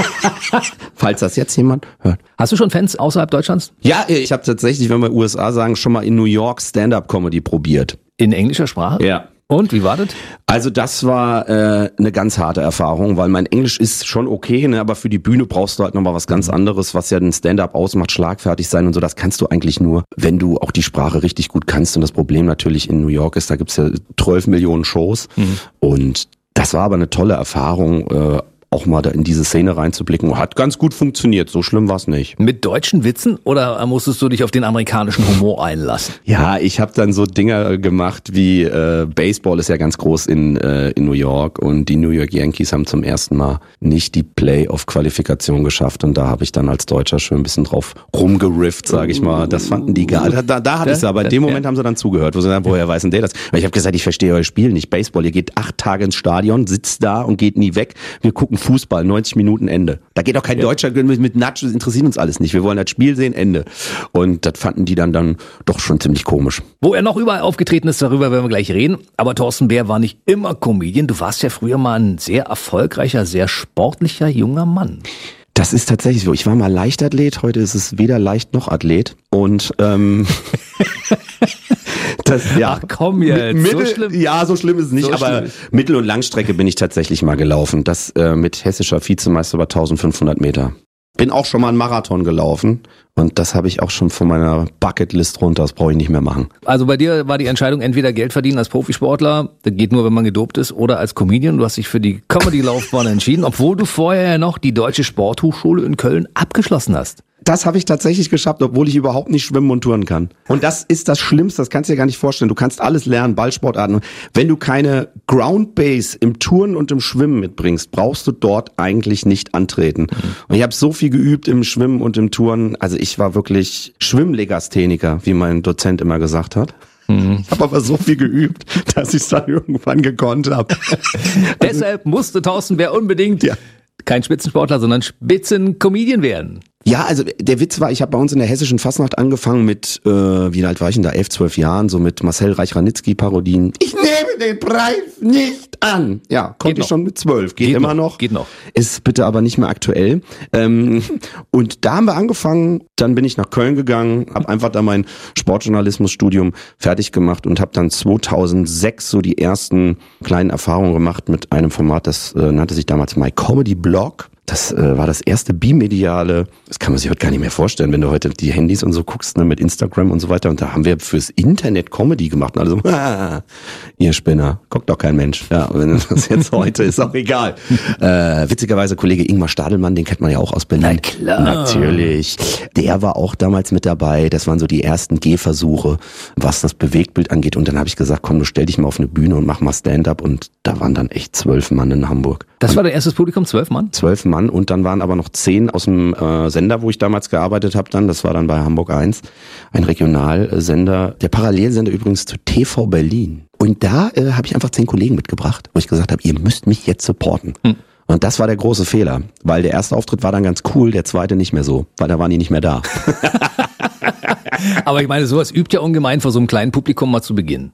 falls das jetzt jemand hört. Hast du schon Fans außerhalb Deutschlands? Ja, ich habe tatsächlich, wenn wir U S A sagen, schon mal in New York Stand-Up-Comedy probiert. In englischer Sprache? Ja. Und, wie war das? Also das war äh, eine ganz harte Erfahrung, weil mein Englisch ist schon okay, ne, aber für die Bühne brauchst du halt nochmal was ganz anderes, was ja den Stand-Up ausmacht, schlagfertig sein und so. Das kannst du eigentlich nur, wenn du auch die Sprache richtig gut kannst. Und das Problem natürlich in New York ist, da gibt's ja zwölf Millionen Shows. Mhm. Und das war aber eine tolle Erfahrung, äh, auch mal da in diese Szene reinzublicken. Hat ganz gut funktioniert, so schlimm war es nicht. Mit deutschen Witzen oder musstest du dich auf den amerikanischen Humor einlassen? Ja, ich habe dann so Dinger gemacht wie äh, Baseball ist ja ganz groß in, äh, in New York und die New York Yankees haben zum ersten Mal nicht die Playoff-Qualifikation geschafft und da habe ich dann als Deutscher schön ein bisschen drauf rumgerifft, sage ich mal. Das fanden die geil. Da, da, da hatte ich es aber in dem Moment haben sie dann zugehört, wo sie sagen, woher weiß denn der das? Weil ich habe gesagt, ich verstehe euer Spiel nicht. Baseball, ihr geht acht Tage ins Stadion, sitzt da und geht nie weg. Wir gucken Fußball, neunzig Minuten Ende. Da geht auch kein ja. Deutscher mit, mit Nachos, interessiert uns alles nicht. Wir wollen das Spiel sehen, Ende. Und das fanden die dann, dann doch schon ziemlich komisch. Wo er noch überall aufgetreten ist, darüber werden wir gleich reden. Aber Thorsten Bär war nicht immer Comedian. Du warst ja früher mal ein sehr erfolgreicher, sehr sportlicher junger Mann. Das ist tatsächlich so. Ich war mal Leichtathlet, heute ist es weder leicht noch Athlet. Und ähm das, ja, ach komm jetzt, Mittel, so schlimm. Ja, so schlimm ist es nicht, so aber Mittel- und Langstrecke bin ich tatsächlich mal gelaufen. Das äh, mit hessischer Vizemeister über eintausendfünfhundert Meter. Bin auch schon mal einen Marathon gelaufen und das habe ich auch schon von meiner Bucketlist runter, das brauche ich nicht mehr machen. Also bei dir war die Entscheidung entweder Geld verdienen als Profisportler, das geht nur, wenn man gedopt ist, oder als Comedian. Du hast dich für die Comedy-Laufbahn entschieden, obwohl du vorher ja noch die Deutsche Sporthochschule in Köln abgeschlossen hast. Das habe ich tatsächlich geschafft, obwohl ich überhaupt nicht schwimmen und touren kann. Und das ist das Schlimmste, das kannst du dir gar nicht vorstellen. Du kannst alles lernen, Ballsportarten. Wenn du keine Ground Base im Touren und im Schwimmen mitbringst, brauchst du dort eigentlich nicht antreten. Mhm. Und ich habe so viel geübt im Schwimmen und im Touren. Also ich war wirklich Schwimmlegastheniker, wie mein Dozent immer gesagt hat. Mhm. Ich habe aber so viel geübt, dass ich es dann irgendwann gekonnt habe. Deshalb musste Thorsten Bär unbedingt ja. kein Spitzensportler, sondern Spitzencomedian werden. Ja, also der Witz war, ich habe bei uns in der hessischen Fastnacht angefangen mit, äh, wie alt war ich denn da, elf, zwölf Jahren, so mit Marcel Reich-Ranitzky-Parodien. Ich nehme den Preis nicht an. Ja, konnte ich schon mit zwölf, geht, geht immer noch. Geht noch. Ist bitte aber nicht mehr aktuell. Ähm, und da haben wir angefangen, dann bin ich nach Köln gegangen, habe einfach da mein Sportjournalismusstudium fertig gemacht und habe dann zweitausendsechs so die ersten kleinen Erfahrungen gemacht mit einem Format, das äh, nannte sich damals My Comedy Blog. Das äh, war das erste bimediale, das kann man sich heute gar nicht mehr vorstellen, wenn du heute die Handys und so guckst, ne, mit Instagram und so weiter. Und da haben wir fürs Internet Comedy gemacht. Und alle so, ah, ihr Spinner, guckt doch kein Mensch. Ja, wenn das jetzt heute ist, auch egal. Äh, witzigerweise Kollege Ingmar Stadelmann, den kennt man ja auch aus Berlin. Na klar. Natürlich. Der war auch damals mit dabei. Das waren so die ersten Gehversuche, was das Bewegtbild angeht. Und dann habe ich gesagt, komm, du stell dich mal auf eine Bühne und mach mal Stand-up. Und da waren dann echt zwölf Mann in Hamburg. Das und war dein erstes Publikum, zwölf Mann? Zwölf Mann. Und dann waren aber noch zehn aus dem äh, Sender, wo ich damals gearbeitet habe dann, das war dann bei Hamburg eins, ein Regionalsender, der Parallelsender übrigens zu T V Berlin. Und da äh, habe ich einfach zehn Kollegen mitgebracht, wo ich gesagt habe, ihr müsst mich jetzt supporten. Hm. Und das war der große Fehler, weil der erste Auftritt war dann ganz cool, der zweite nicht mehr so, weil da waren die nicht mehr da. Aber ich meine, sowas übt ja ungemein, vor so einem kleinen Publikum mal zu beginnen.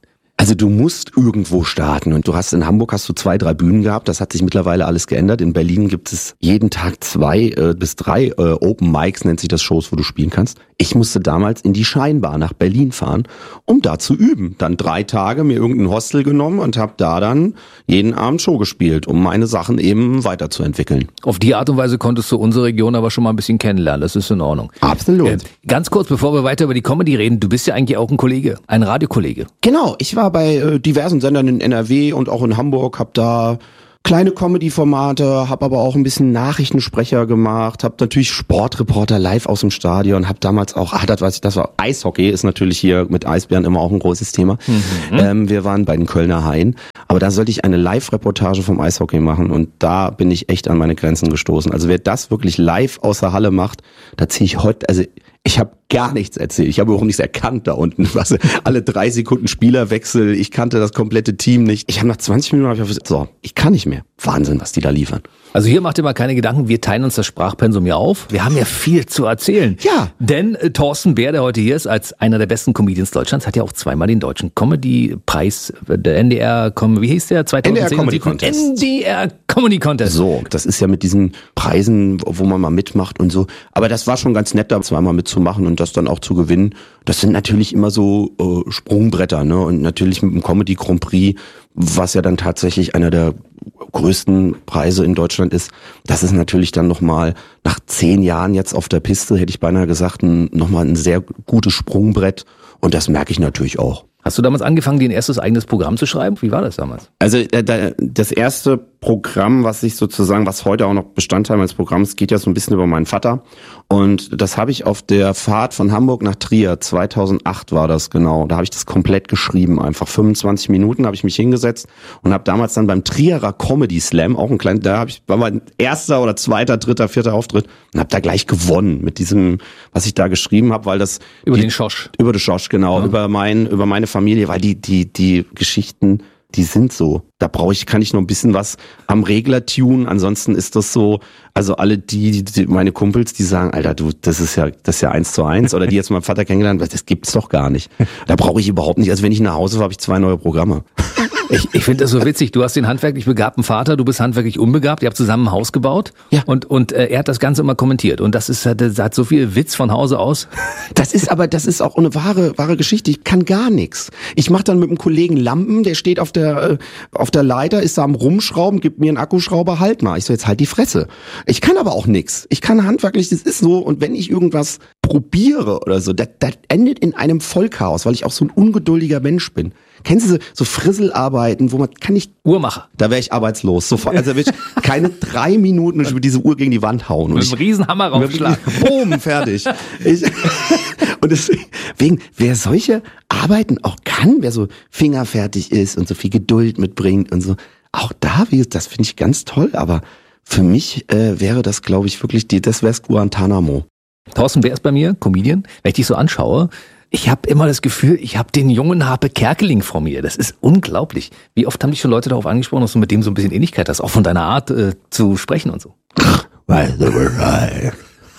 Also du musst irgendwo starten und du hast in Hamburg hast du zwei, drei Bühnen gehabt, das hat sich mittlerweile alles geändert. In Berlin gibt es jeden Tag zwei äh, bis drei äh, Open Mics, nennt sich das, Shows, wo du spielen kannst. Ich musste damals in die Scheinbar nach Berlin fahren, um da zu üben. Dann drei Tage mir irgendein Hostel genommen und habe da dann jeden Abend Show gespielt, um meine Sachen eben weiterzuentwickeln. Auf die Art und Weise konntest du unsere Region aber schon mal ein bisschen kennenlernen, das ist in Ordnung. Absolut. Äh, ganz kurz, bevor wir weiter über die Comedy reden, du bist ja eigentlich auch ein Kollege, ein Radiokollege. Genau, ich war bei äh, diversen Sendern in N R W und auch in Hamburg, hab da kleine Comedy-Formate, hab aber auch ein bisschen Nachrichtensprecher gemacht, hab natürlich Sportreporter live aus dem Stadion, hab damals auch, ah, das weiß ich, das war Eishockey, ist natürlich hier mit Eisbären immer auch ein großes Thema. Mhm. Ähm, wir waren bei den Kölner Haien, aber da sollte ich eine Live-Reportage vom Eishockey machen und da bin ich echt an meine Grenzen gestoßen. Also wer das wirklich live aus der Halle macht, da ziehe ich heute, also ich habe gar nichts erzählt. Ich habe auch nichts erkannt da unten. Was, alle drei Sekunden Spielerwechsel. Ich kannte das komplette Team nicht. Ich habe nach zwanzig Minuten hab ich gesagt, so, ich kann nicht mehr. Wahnsinn, was die da liefern. Also hier macht ihr mal keine Gedanken, wir teilen uns das Sprachpensum ja auf. Wir haben ja viel zu erzählen. Ja. Denn äh, Thorsten Bär, der heute hier ist, als einer der besten Comedians Deutschlands, hat ja auch zweimal den Deutschen Comedy-Preis, der N D R, wie hieß der? N D R Comedy Contest. N D R Comedy Contest. So, das ist ja mit diesen Preisen, wo man mal mitmacht und so. Aber das war schon ganz nett, da zweimal mitzumachen und das dann auch zu gewinnen. Das sind natürlich immer so äh, Sprungbretter, ne? Und natürlich mit dem Comedy Grand Prix, was ja dann tatsächlich einer der größten Preise in Deutschland ist. Das ist natürlich dann nochmal nach zehn Jahren jetzt auf der Piste, hätte ich beinahe gesagt, ein, nochmal ein sehr gutes Sprungbrett. Und das merke ich natürlich auch. Hast du damals angefangen, dir ein erstes eigenes Programm zu schreiben? Wie war das damals? Also äh, das erste Programm, was ich sozusagen, was heute auch noch Bestandteil meines Programms ist, geht ja so ein bisschen über meinen Vater. Und das habe ich auf der Fahrt von Hamburg nach Trier, zweitausendacht war das genau, da habe ich das komplett geschrieben, einfach fünfundzwanzig Minuten habe ich mich hingesetzt und habe damals dann beim Trierer Comedy Slam, auch ein kleiner, da habe ich, war mein erster oder zweiter, dritter, vierter Auftritt und habe da gleich gewonnen mit diesem, was ich da geschrieben habe, weil das... Über die, den Schosch. Über den Schosch, genau, ja. über mein, über meine Familie, weil die, die, die Geschichten, die sind so. Da brauche ich, kann ich noch ein bisschen was am Regler tunen. Ansonsten ist das so, also alle die, die, meine Kumpels, die sagen, Alter, du, das ist ja, das ist ja eins zu eins. Oder die jetzt meinen Vater kennengelernt, das gibt's doch gar nicht. Da brauche ich überhaupt nicht. Also wenn ich nach Hause war, habe ich zwei neue Programme. Ich, ich finde das so witzig. Du hast den handwerklich begabten Vater, du bist handwerklich unbegabt. Ihr habt zusammen ein Haus gebaut. Ja. Und, und äh, er hat das Ganze immer kommentiert. Und das ist, das hat so viel Witz von Hause aus. Das ist aber, das ist auch eine wahre, wahre Geschichte. Ich kann gar nichts. Ich mache dann mit einem Kollegen Lampen, der steht auf der, äh, auf der Leiter, ist da am Rumschrauben, gibt mir einen Akkuschrauber, halt mal. Ich so, jetzt halt die Fresse. Ich kann aber auch nichts. Ich kann handwerklich, das ist so. Und wenn ich irgendwas probiere oder so, das, das endet in einem Vollchaos, weil ich auch so ein ungeduldiger Mensch bin. Kennst du so, so Frisselarbeiten, wo man kann ich Uhrmacher. Da wäre ich arbeitslos. Sofort. Also will ich keine drei Minuten und ich würde diese Uhr gegen die Wand hauen. Und mit einem Riesenhammer raufschlagen. Boom, fertig. Ich, und deswegen, wer solche Arbeiten auch kann, wer so fingerfertig ist und so viel Geduld mitbringt und so, auch da, wie, das finde ich ganz toll. Aber für mich äh, wäre das, glaube ich, wirklich, die, das wäre Guantanamo. Thorsten Bär ist bei mir, Comedian. Wenn ich dich so anschaue, ich habe immer das Gefühl, ich habe den jungen Harpe Kerkeling vor mir. Das ist unglaublich. Wie oft haben dich schon Leute darauf angesprochen, dass du mit dem so ein bisschen Ähnlichkeit hast, auch von deiner Art äh, zu sprechen und so. Weißt du Bescheid?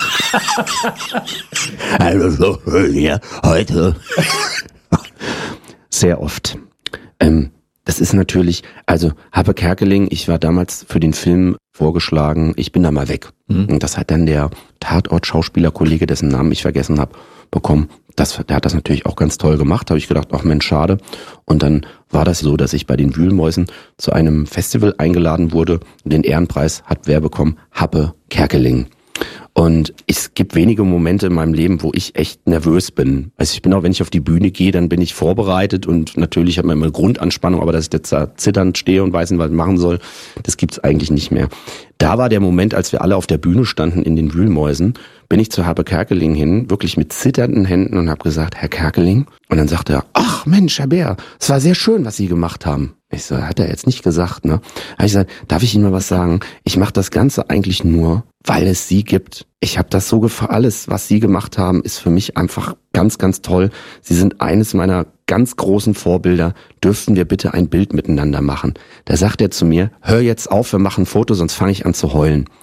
Also so schön hier heute. Sehr oft. Ähm, das ist natürlich, also Harpe Kerkeling, ich war damals für den Film vorgeschlagen, ich bin da mal weg. Mhm. Und das hat dann der Tatort-Schauspielerkollege, dessen Namen ich vergessen habe, bekommen. Das, der hat das natürlich auch ganz toll gemacht. Habe ich gedacht, ach Mensch, schade. Und dann war das so, dass ich bei den Wühlmäusen zu einem Festival eingeladen wurde. Den Ehrenpreis hat wer bekommen? Harpe Kerkeling. Und es gibt wenige Momente in meinem Leben, wo ich echt nervös bin. Also ich bin auch, wenn ich auf die Bühne gehe, dann bin ich vorbereitet und natürlich hat man immer eine Grundanspannung, aber dass ich jetzt da zitternd stehe und weiß nicht, was ich machen soll, das gibt's eigentlich nicht mehr. Da war der Moment, als wir alle auf der Bühne standen in den Wühlmäusen, bin ich zu Harpe Kerkeling hin, wirklich mit zitternden Händen und habe gesagt, Herr Kerkeling. Und dann sagte er, ach Mensch, Herr Bär, es war sehr schön, was Sie gemacht haben. Ich so, hat er jetzt nicht gesagt, ne? Habe ich gesagt, darf ich Ihnen mal was sagen? Ich mache das Ganze eigentlich nur, weil es Sie gibt. Ich habe das so gefallen. Alles, was Sie gemacht haben, ist für mich einfach ganz, ganz toll. Sie sind eines meiner ganz großen Vorbilder. Dürften wir bitte ein Bild miteinander machen? Da sagt er zu mir, hör jetzt auf, wir machen ein Foto, sonst fange ich an zu heulen.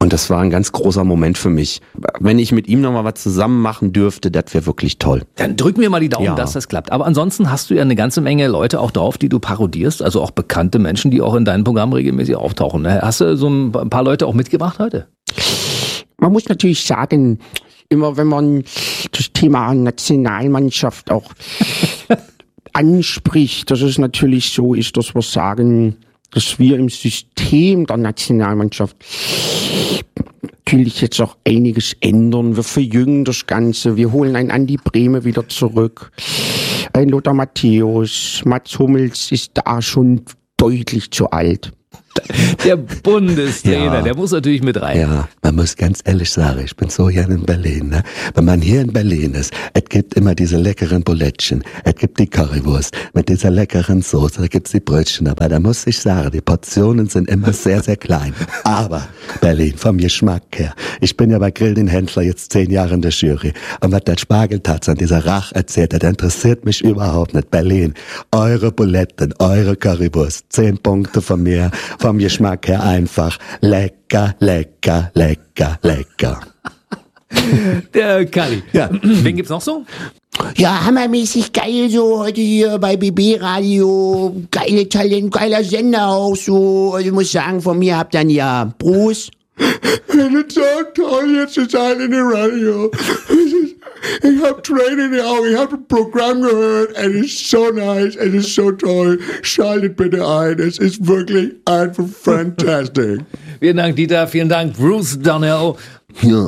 Und das war ein ganz großer Moment für mich. Wenn ich mit ihm nochmal was zusammen machen dürfte, das wäre wirklich toll. Dann drücken wir mal die Daumen, Ja. dass das klappt. Aber ansonsten hast du ja eine ganze Menge Leute auch drauf, die du parodierst, also auch bekannte Menschen, die auch in deinem Programm regelmäßig auftauchen. Hast du so ein paar Leute auch mitgebracht heute? Man muss natürlich sagen, immer wenn man das Thema Nationalmannschaft auch anspricht, dass es natürlich so ist, dass wir sagen, dass wir im System der Nationalmannschaft natürlich jetzt auch einiges ändern. Wir verjüngen das Ganze. Wir holen einen Andi Brehme wieder zurück. Ein Lothar Matthäus. Mats Hummels ist da schon deutlich zu alt. Der Bundestrainer, Ja. der muss natürlich mit rein. Ja, man muss ganz ehrlich sagen, ich bin so gerne in Berlin. Ne? Wenn man hier in Berlin ist, es gibt immer diese leckeren Bulettchen, es gibt die Currywurst mit dieser leckeren Soße, da gibt's die Brötchen, aber da muss ich sagen, die Portionen sind immer sehr, sehr klein. Aber Berlin, vom Geschmack her, ich bin ja bei Grill den Händler jetzt zehn Jahre in der Jury und was der Spargeltatz an dieser Rach erzählt hat, interessiert mich überhaupt nicht. Berlin, eure Buletten, eure Currywurst, zehn Punkte von mir, vom Geschmack her einfach lecker, lecker, lecker, lecker. Der Kalli. Ja. Wen gibt's noch so? Ja, hammermäßig geil so heute hier bei B B Radio. Geile Talent, geiler Sender auch so. Also ich muss sagen, von mir habt ihr ja Bruce. Es ist so toll, jetzt zu sein in dem Radio. Ich hab Tränen in den Augen, ich hab ein Programm gehört, es ist so nice, es ist so toll. Schaltet bitte ein, es ist wirklich einfach fantastic. Vielen Dank, Dieter. Vielen Dank, Bruce Darnell. Ja,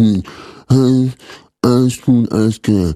alles gut, alles klar.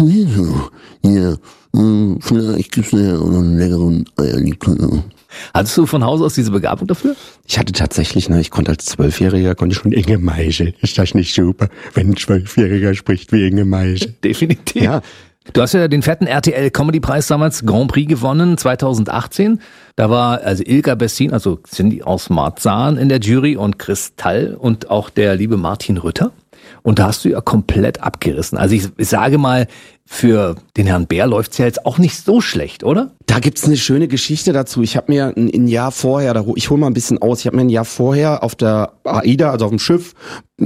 Ja, vielleicht gibt's ja auch noch einen leckeren Eierlikör. Hattest du von Haus aus diese Begabung dafür? Ich hatte tatsächlich, ne, ich konnte als Zwölfjähriger, konnte ich schon Inge Meischel. Ist das nicht super, wenn ein Zwölfjähriger spricht wie Inge Meischel? Definitiv. Ja. Du hast ja den fetten R T L-Comedy-Preis damals, Grand Prix, gewonnen, zwanzig achtzehn. Da war also Ilka Bessin, also Cindy aus Marzahn in der Jury und Kristall und auch der liebe Martin Rütter. Und da hast du ja komplett abgerissen. Also ich, ich sage mal, für den Herrn Bär läuft's ja jetzt auch nicht so schlecht, oder? Da gibt's eine schöne Geschichte dazu. Ich habe mir ein, ein Jahr vorher, da, ich hole mal ein bisschen aus, ich habe mir ein Jahr vorher auf der AIDA, also auf dem Schiff,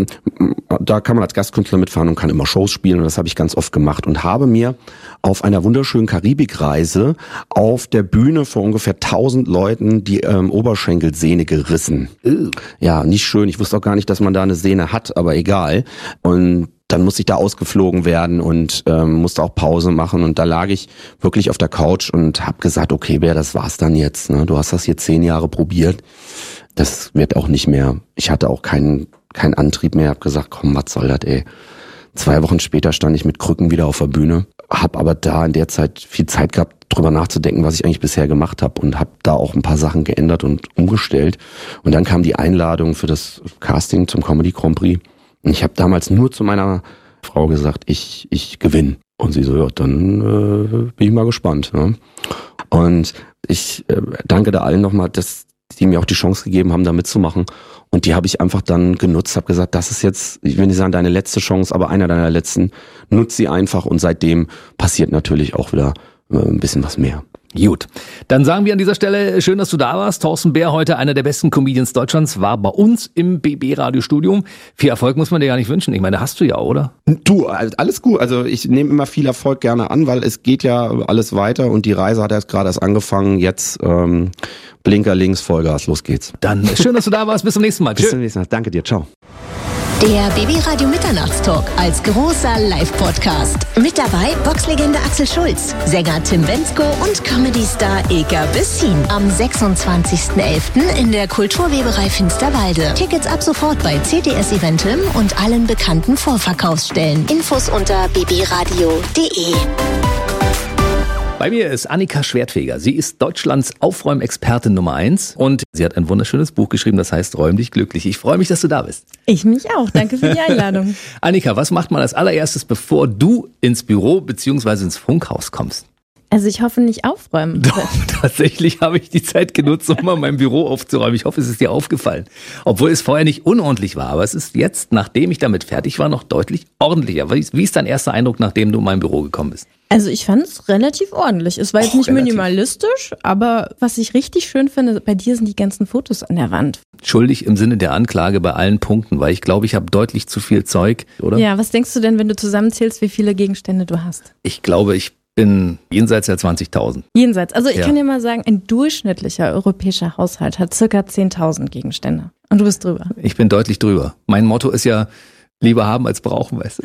da kann man als Gastkünstler mitfahren und kann immer Shows spielen und das habe ich ganz oft gemacht und habe mir auf einer wunderschönen Karibikreise auf der Bühne vor ungefähr tausend Leuten die ähm, Oberschenkelsehne gerissen. Uh. Ja, nicht schön. Ich wusste auch gar nicht, dass man da eine Sehne hat, aber egal. Und dann musste ich da ausgeflogen werden und ähm, musste auch Pause machen und da lag ich wirklich auf der Couch und habe gesagt, okay, Bär, das war's dann jetzt. Ne? Du hast das hier zehn Jahre probiert, das wird auch nicht mehr. Ich hatte auch keinen keinen Antrieb mehr, habe gesagt, komm, was soll das, ey. Zwei Wochen später stand ich mit Krücken wieder auf der Bühne, habe aber da in der Zeit viel Zeit gehabt, drüber nachzudenken, was ich eigentlich bisher gemacht habe und habe da auch ein paar Sachen geändert und umgestellt. Und dann kam die Einladung für das Casting zum Comedy Grand Prix. Und ich habe damals nur zu meiner Frau gesagt, ich ich gewinne. Und sie so, ja, dann äh, bin ich mal gespannt. Ne? Und ich äh, danke da allen nochmal, dass die mir auch die Chance gegeben haben, da mitzumachen. Und die habe ich einfach dann genutzt, habe gesagt, das ist jetzt, ich will nicht sagen deine letzte Chance, aber einer deiner letzten, nutz sie einfach. Und seitdem passiert natürlich auch wieder äh, ein bisschen was mehr. Gut, dann sagen wir an dieser Stelle, schön, dass du da warst. Thorsten Bär, heute einer der besten Comedians Deutschlands, war bei uns im B B-Radiostudium. Viel Erfolg muss man dir gar nicht wünschen. Ich meine, hast du ja, oder? Du, alles gut. Also ich nehme immer viel Erfolg gerne an, weil es geht ja alles weiter und die Reise hat jetzt gerade erst angefangen. Jetzt ähm, Blinker links, Vollgas, los geht's. Dann schön, dass du da warst. Bis zum nächsten Mal. Bis zum nächsten Mal. Danke dir. Ciao. Der B B Radio Mitternachtstalk als großer Live-Podcast. Mit dabei Boxlegende Axel Schulz, Sänger Tim Bendzko und Comedy-Star Ilka Bessin. Am sechsundzwanzigsten elften in der Kulturweberei Finsterwalde. Tickets ab sofort bei C T S Eventim und allen bekannten Vorverkaufsstellen. Infos unter b b radio punkt d e. Bei mir ist Annika Schwertfeger. Sie ist Deutschlands Aufräumexpertin Nummer eins und sie hat ein wunderschönes Buch geschrieben, das heißt Räum dich glücklich. Ich freue mich, dass du da bist. Ich mich auch. Danke für die Einladung. Annika, was macht man als allererstes, bevor du ins Büro bzw. ins Funkhaus kommst? Also ich hoffe nicht aufräumen. Doch, tatsächlich habe ich die Zeit genutzt, um mal mein Büro aufzuräumen. Ich hoffe, es ist dir aufgefallen. Obwohl es vorher nicht unordentlich war, aber es ist jetzt, nachdem ich damit fertig war, noch deutlich ordentlicher. Wie ist dein erster Eindruck, nachdem du in mein Büro gekommen bist? Also ich fand es relativ ordentlich. Es war jetzt Oh, nicht relativ. minimalistisch, aber was ich richtig schön finde, bei dir sind die ganzen Fotos an der Wand. Schuldig im Sinne der Anklage bei allen Punkten, weil ich glaube, ich habe deutlich zu viel Zeug, oder? Ja, was denkst du denn, wenn du zusammenzählst, wie viele Gegenstände du hast? Ich glaube, ich bin jenseits der zwanzigtausend. Jenseits. Also ich Ja. kann dir mal sagen, ein durchschnittlicher europäischer Haushalt hat circa zehntausend Gegenstände. Und du bist drüber. Ich bin deutlich drüber. Mein Motto ist ja, lieber haben als brauchen, weißt du.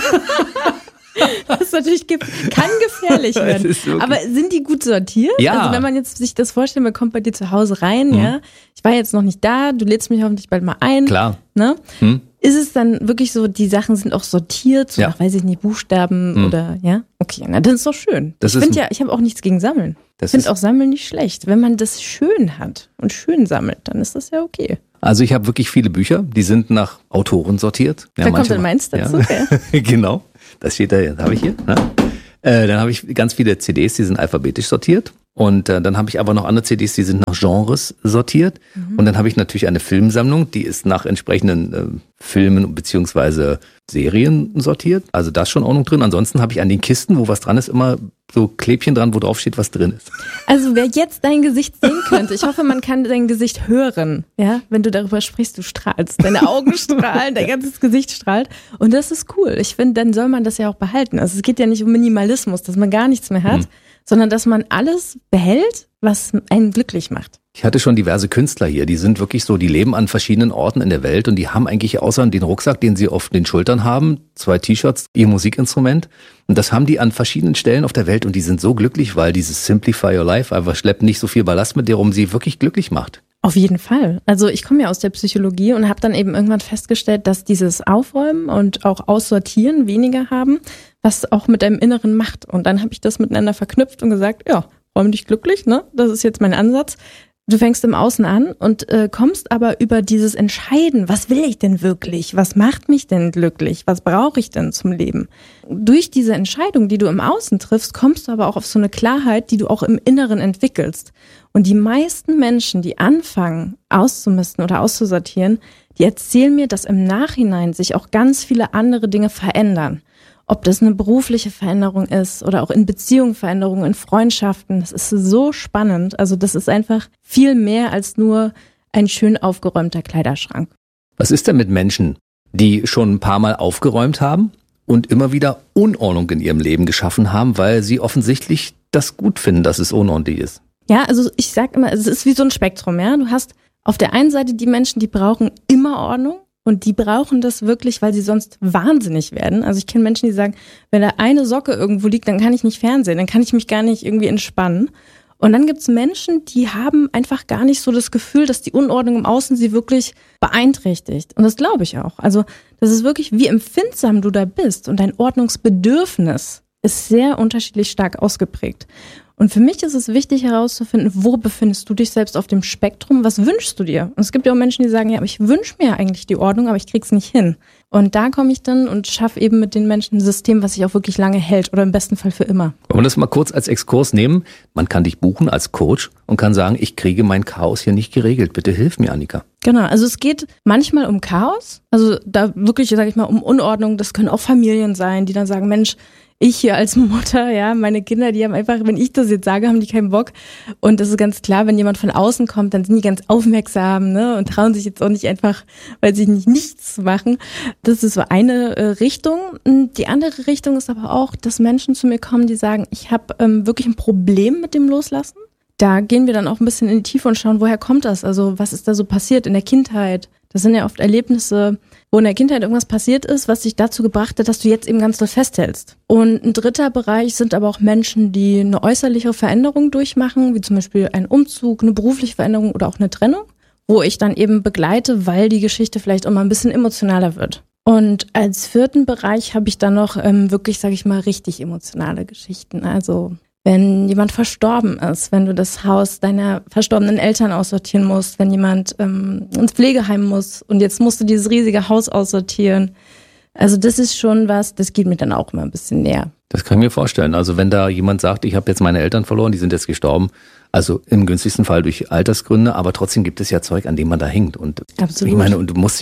Das ist natürlich ge- kann gefährlich werden. Es ist wirklich- Aber sind die gut sortiert? Ja. Also wenn man jetzt sich das vorstellt, man kommt bei dir zu Hause rein, Mhm. ja. Ich war jetzt noch nicht da, du lädst mich hoffentlich bald mal ein. Klar. Ne? Hm? Ist es dann wirklich so, die Sachen sind auch sortiert, so Ja. nach, weiß ich nicht, Buchstaben Mhm. oder, ja? Okay, na, das ist doch schön. Das ich ist finde ein- ja, ich habe auch nichts gegen Sammeln. Das Ich finde ist- auch Sammeln nicht schlecht. Wenn man das schön hat und schön sammelt, dann ist das ja okay. Also ich habe wirklich viele Bücher, die sind nach Autoren sortiert. Da kommt manche dann mal- meins dazu, Ja. Genau, das steht da, das habe ich hier. Ne? Äh, dann habe ich ganz viele C Ds, die sind alphabetisch sortiert. Und äh, dann habe ich aber noch andere C Ds, die sind nach Genres sortiert. Mhm. Und dann habe ich natürlich eine Filmsammlung, die ist nach entsprechenden äh, Filmen beziehungsweise Serien sortiert. Also da ist schon Ordnung drin. Ansonsten habe ich an den Kisten, wo was dran ist, immer so Klebchen dran, wo drauf steht, was drin ist. Also wer jetzt dein Gesicht sehen könnte, ich hoffe, man kann dein Gesicht hören, ja, wenn du darüber sprichst, du strahlst, deine Augen strahlen, dein ganzes Gesicht strahlt und das ist cool. Ich finde, dann soll man das ja auch behalten. Also es geht ja nicht um Minimalismus, dass man gar nichts mehr hat, mhm. sondern dass man alles behält, was einen glücklich macht. Ich hatte schon diverse Künstler hier, die sind wirklich so, die leben an verschiedenen Orten in der Welt und die haben eigentlich außer den Rucksack, den sie auf den Schultern haben, zwei T-Shirts, ihr Musikinstrument und das haben die an verschiedenen Stellen auf der Welt und die sind so glücklich, weil dieses Simplify Your Life einfach schleppt nicht so viel Ballast mit dir rum, sie wirklich glücklich macht. Auf jeden Fall. Also ich komme ja aus der Psychologie und habe dann eben irgendwann festgestellt, dass dieses Aufräumen und auch Aussortieren weniger haben, was auch mit deinem Inneren macht. Und dann habe ich das miteinander verknüpft und gesagt, ja, räum dich glücklich, ne? Das ist jetzt mein Ansatz. Du fängst im Außen an und äh, kommst aber über dieses Entscheiden, was will ich denn wirklich? Was macht mich denn glücklich? Was brauche ich denn zum Leben? Durch diese Entscheidung, die du im Außen triffst, kommst du aber auch auf so eine Klarheit, die du auch im Inneren entwickelst. Und die meisten Menschen, die anfangen auszumisten oder auszusortieren, die erzählen mir, dass im Nachhinein sich auch ganz viele andere Dinge verändern. Ob das eine berufliche Veränderung ist oder auch in Beziehungen Veränderungen, in Freundschaften. Das ist so spannend. Also das ist einfach viel mehr als nur ein schön aufgeräumter Kleiderschrank. Was ist denn mit Menschen, die schon ein paar Mal aufgeräumt haben und immer wieder Unordnung in ihrem Leben geschaffen haben, weil sie offensichtlich das gut finden, dass es unordentlich ist? Ja, also ich sag immer, es ist wie so ein Spektrum, ja. Du hast auf der einen Seite die Menschen, die brauchen immer Ordnung. Und die brauchen das wirklich, weil sie sonst wahnsinnig werden. Also ich kenne Menschen, die sagen, wenn da eine Socke irgendwo liegt, dann kann ich nicht fernsehen, dann kann ich mich gar nicht irgendwie entspannen. Und dann gibt's Menschen, die haben einfach gar nicht so das Gefühl, dass die Unordnung im Außen sie wirklich beeinträchtigt. Und das glaube ich auch. Also das ist wirklich, wie empfindsam du da bist. Und dein Ordnungsbedürfnis ist sehr unterschiedlich stark ausgeprägt. Und für mich ist es wichtig herauszufinden, wo befindest du dich selbst auf dem Spektrum, was wünschst du dir? Und es gibt ja auch Menschen, die sagen, ja, aber ich wünsche mir eigentlich die Ordnung, aber ich krieg's nicht hin. Und da komme ich dann und schaffe eben mit den Menschen ein System, was sich auch wirklich lange hält oder im besten Fall für immer. Wollen wir das mal kurz als Exkurs nehmen? Man kann dich buchen als Coach und kann sagen, ich kriege mein Chaos hier nicht geregelt. Bitte hilf mir, Annika. Genau, also es geht manchmal um Chaos, also da wirklich, sage ich mal, um Unordnung. Das können auch Familien sein, die dann sagen, Mensch, ich hier als Mutter, ja, meine Kinder, die haben einfach, wenn ich das jetzt sage, haben die keinen Bock. Und das ist ganz klar, wenn jemand von außen kommt, dann sind die ganz aufmerksam, ne, und trauen sich jetzt auch nicht einfach, weil sie nicht nichts machen. Das ist so eine äh, Richtung. Die andere Richtung ist aber auch, dass Menschen zu mir kommen, die sagen, ich habe ähm, wirklich ein Problem mit dem Loslassen. Da gehen wir dann auch ein bisschen in die Tiefe und schauen, woher kommt das? Also was ist da so passiert in der Kindheit? Das sind ja oft Erlebnisse, wo in der Kindheit irgendwas passiert ist, was dich dazu gebracht hat, dass du jetzt eben ganz doll festhältst. Und ein dritter Bereich sind aber auch Menschen, die eine äußerliche Veränderung durchmachen, wie zum Beispiel einen Umzug, eine berufliche Veränderung oder auch eine Trennung, wo ich dann eben begleite, weil die Geschichte vielleicht auch mal ein bisschen emotionaler wird. Und als vierten Bereich habe ich dann noch ähm, wirklich, sage ich mal, richtig emotionale Geschichten. Also wenn jemand verstorben ist, wenn du das Haus deiner verstorbenen Eltern aussortieren musst, wenn jemand ähm, ins Pflegeheim muss und jetzt musst du dieses riesige Haus aussortieren. Also das ist schon was, das geht mir dann auch immer ein bisschen näher. Das kann ich mir vorstellen. Also wenn da jemand sagt, ich habe jetzt meine Eltern verloren, die sind jetzt gestorben, also im günstigsten Fall durch Altersgründe, aber trotzdem gibt es ja Zeug, an dem man da hängt. Und absolut. Ich meine, und du musst dich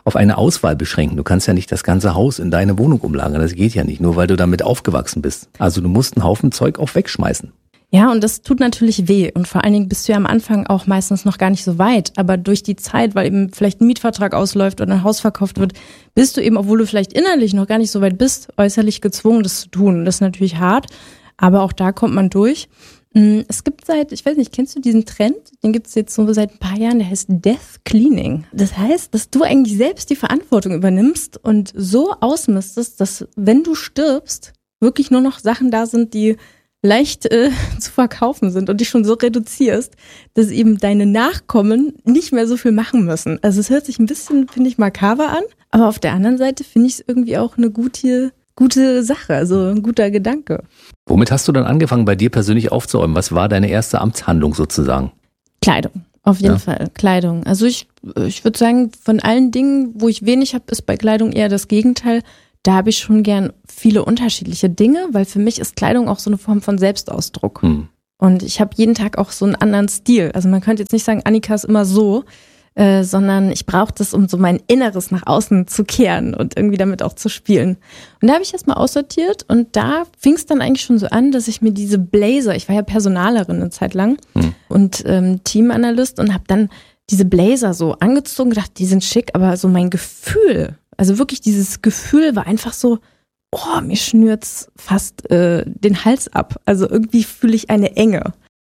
auf eine Auswahl beschränken. Du kannst ja nicht das ganze Haus in deine Wohnung umlagern. Das geht ja nicht, nur weil du damit aufgewachsen bist. Also du musst einen Haufen Zeug auch wegschmeißen. Ja, und das tut natürlich weh. Und vor allen Dingen bist du ja am Anfang auch meistens noch gar nicht so weit. Aber durch die Zeit, weil eben vielleicht ein Mietvertrag ausläuft oder ein Haus verkauft wird, bist du eben, obwohl du vielleicht innerlich noch gar nicht so weit bist, äußerlich gezwungen, das zu tun. Und das ist natürlich hart, aber auch da kommt man durch. Es gibt seit, ich weiß nicht, kennst du diesen Trend? Den gibt es jetzt so seit ein paar Jahren, der heißt Death Cleaning. Das heißt, dass du eigentlich selbst die Verantwortung übernimmst und so ausmistest, dass wenn du stirbst, wirklich nur noch Sachen da sind, die leicht äh, zu verkaufen sind und dich schon so reduzierst, dass eben deine Nachkommen nicht mehr so viel machen müssen. Also es hört sich ein bisschen, finde ich, makaber an, aber auf der anderen Seite finde ich es irgendwie auch eine gute, gute Sache, also ein guter Gedanke. Womit hast du dann angefangen, bei dir persönlich aufzuräumen? Was war deine erste Amtshandlung sozusagen? Kleidung, auf jeden Ja. Fall, Kleidung. Also ich, ich würde sagen, von allen Dingen, wo ich wenig habe, ist bei Kleidung eher das Gegenteil. Da habe ich schon gern viele unterschiedliche Dinge, weil für mich ist Kleidung auch so eine Form von Selbstausdruck. Hm. Und ich habe jeden Tag auch so einen anderen Stil. Also man könnte jetzt nicht sagen, Annika ist immer so, äh, sondern ich brauche das, um so mein Inneres nach außen zu kehren und irgendwie damit auch zu spielen. Und da habe ich erstmal aussortiert und da fing es dann eigentlich schon so an, dass ich mir diese Blazer, ich war ja Personalerin eine Zeit lang Hm. und ähm, Teamanalyst und habe dann diese Blazer so angezogen, gedacht, die sind schick, aber so mein Gefühl, also wirklich dieses Gefühl war einfach so, oh, mir schnürt's fast äh, den Hals ab. Also irgendwie fühle ich eine Enge.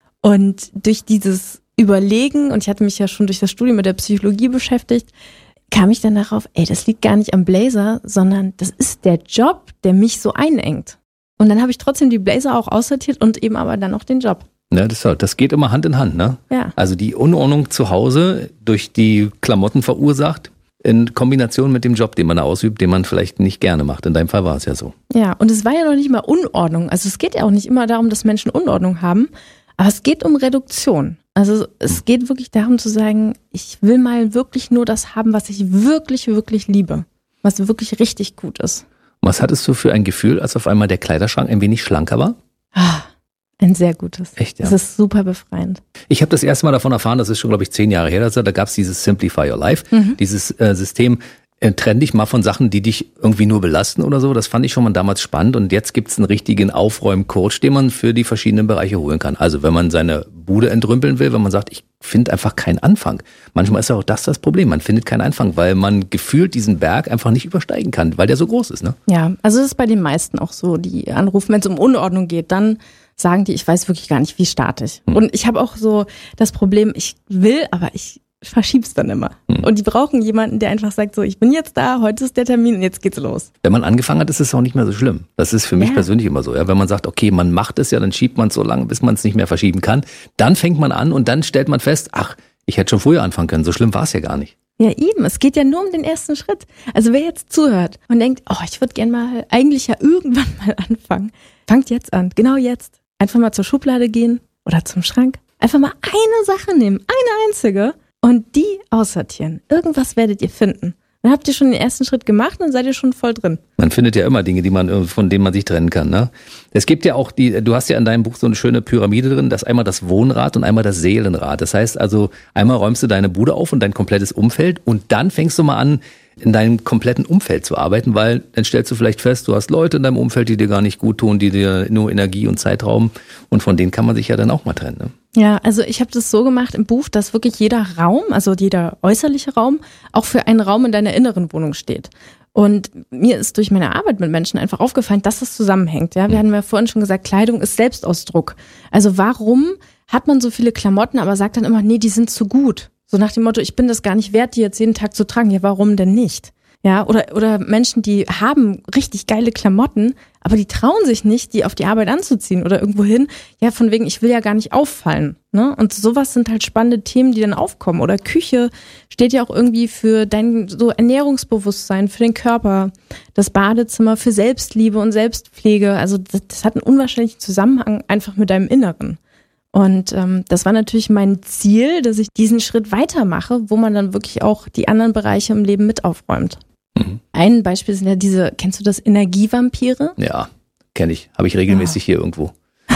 Und durch dieses Überlegen, und ich hatte mich ja schon durch das Studium mit der Psychologie beschäftigt, kam ich dann darauf, ey, das liegt gar nicht am Blazer, sondern das ist der Job, der mich so einengt. Und dann habe ich trotzdem die Blazer auch aussortiert und eben aber dann auch den Job. Ne, das, das geht immer Hand in Hand, ne? Ja. Also die Unordnung zu Hause durch die Klamotten verursacht, in Kombination mit dem Job, den man da ausübt, den man vielleicht nicht gerne macht. In deinem Fall war es ja so. Ja, und es war ja noch nicht mal Unordnung. Also es geht ja auch nicht immer darum, dass Menschen Unordnung haben, aber es geht um Reduktion. Also es geht wirklich darum zu sagen, ich will mal wirklich nur das haben, was ich wirklich, wirklich liebe. Was wirklich richtig gut ist. Was hattest du für ein Gefühl, als auf einmal der Kleiderschrank ein wenig schlanker war? Ah, ein sehr gutes. Echt, ja. Das ist super befreiend. Ich habe das erste Mal davon erfahren, das ist schon, glaube ich, zehn Jahre her, also da gab es dieses Simplify Your Life, Mhm. dieses äh, System, äh, trenn dich mal von Sachen, die dich irgendwie nur belasten oder so. Das fand ich schon mal damals spannend und jetzt gibt's einen richtigen Aufräum-Coach, den man für die verschiedenen Bereiche holen kann. Also wenn man seine Bude entrümpeln will, wenn man sagt, ich finde einfach keinen Anfang. Manchmal ist auch das das Problem, man findet keinen Anfang, weil man gefühlt diesen Berg einfach nicht übersteigen kann, weil der so groß ist, ne? Ja, also das ist bei den meisten auch so, die anrufen, wenn es um Unordnung geht, dann sagen die, ich weiß wirklich gar nicht, wie starte ich. Hm. Und ich habe auch so das Problem, ich will, aber ich verschieb's dann immer. Hm. Und die brauchen jemanden, der einfach sagt, so, ich bin jetzt da, heute ist der Termin und jetzt geht's los. Wenn man angefangen hat, ist es auch nicht mehr so schlimm. Das ist für mich Ja. persönlich immer so. Ja, wenn man sagt, okay, man macht es ja, dann schiebt man es so lange, bis man es nicht mehr verschieben kann. Dann fängt man an und dann stellt man fest, ach, ich hätte schon früher anfangen können. So schlimm war es ja gar nicht. Ja, eben. Es geht ja nur um den ersten Schritt. Also wer jetzt zuhört und denkt, oh, ich würde gern mal, eigentlich ja irgendwann mal anfangen, fangt jetzt an. Genau jetzt. Einfach mal zur Schublade gehen oder zum Schrank. Einfach mal eine Sache nehmen, eine einzige und die aussortieren. Irgendwas werdet ihr finden. Dann habt ihr schon den ersten Schritt gemacht und dann seid ihr schon voll drin. Man findet ja immer Dinge, die man, von denen man sich trennen kann, ne? Es gibt ja auch die, du hast ja in deinem Buch so eine schöne Pyramide drin, das einmal das Wohnrad und einmal das Seelenrad. Das heißt also, einmal räumst du deine Bude auf und dein komplettes Umfeld und dann fängst du mal an, in deinem kompletten Umfeld zu arbeiten, weil dann stellst du vielleicht fest, du hast Leute in deinem Umfeld, die dir gar nicht gut tun, die dir nur Energie und Zeit rauben und von denen kann man sich ja dann auch mal trennen, ne? Ja, also ich habe das so gemacht im Buch, dass wirklich jeder Raum, also jeder äußerliche Raum, auch für einen Raum in deiner inneren Wohnung steht. Und mir ist durch meine Arbeit mit Menschen einfach aufgefallen, dass das zusammenhängt. Ja, wir hatten ja vorhin schon gesagt, Kleidung ist Selbstausdruck. Also warum hat man so viele Klamotten, aber sagt dann immer, nee, die sind zu gut. So nach dem Motto, ich bin das gar nicht wert, die jetzt jeden Tag zu tragen. Ja, warum denn nicht? Ja, oder, oder Menschen, die haben richtig geile Klamotten, aber die trauen sich nicht, die auf die Arbeit anzuziehen oder irgendwo hin. Ja, von wegen, ich will ja gar nicht auffallen. Ne? Und sowas sind halt spannende Themen, die dann aufkommen. Oder Küche steht ja auch irgendwie für dein so Ernährungsbewusstsein, für den Körper. Das Badezimmer für Selbstliebe und Selbstpflege. Also das, das hat einen unwahrscheinlichen Zusammenhang einfach mit deinem Inneren. Und ähm, das war natürlich mein Ziel, dass ich diesen Schritt weitermache, wo man dann wirklich auch die anderen Bereiche im Leben mit aufräumt. Mhm. Ein Beispiel sind ja diese, kennst du das, Energievampire? Ja, kenne ich. Habe ich regelmäßig hier irgendwo.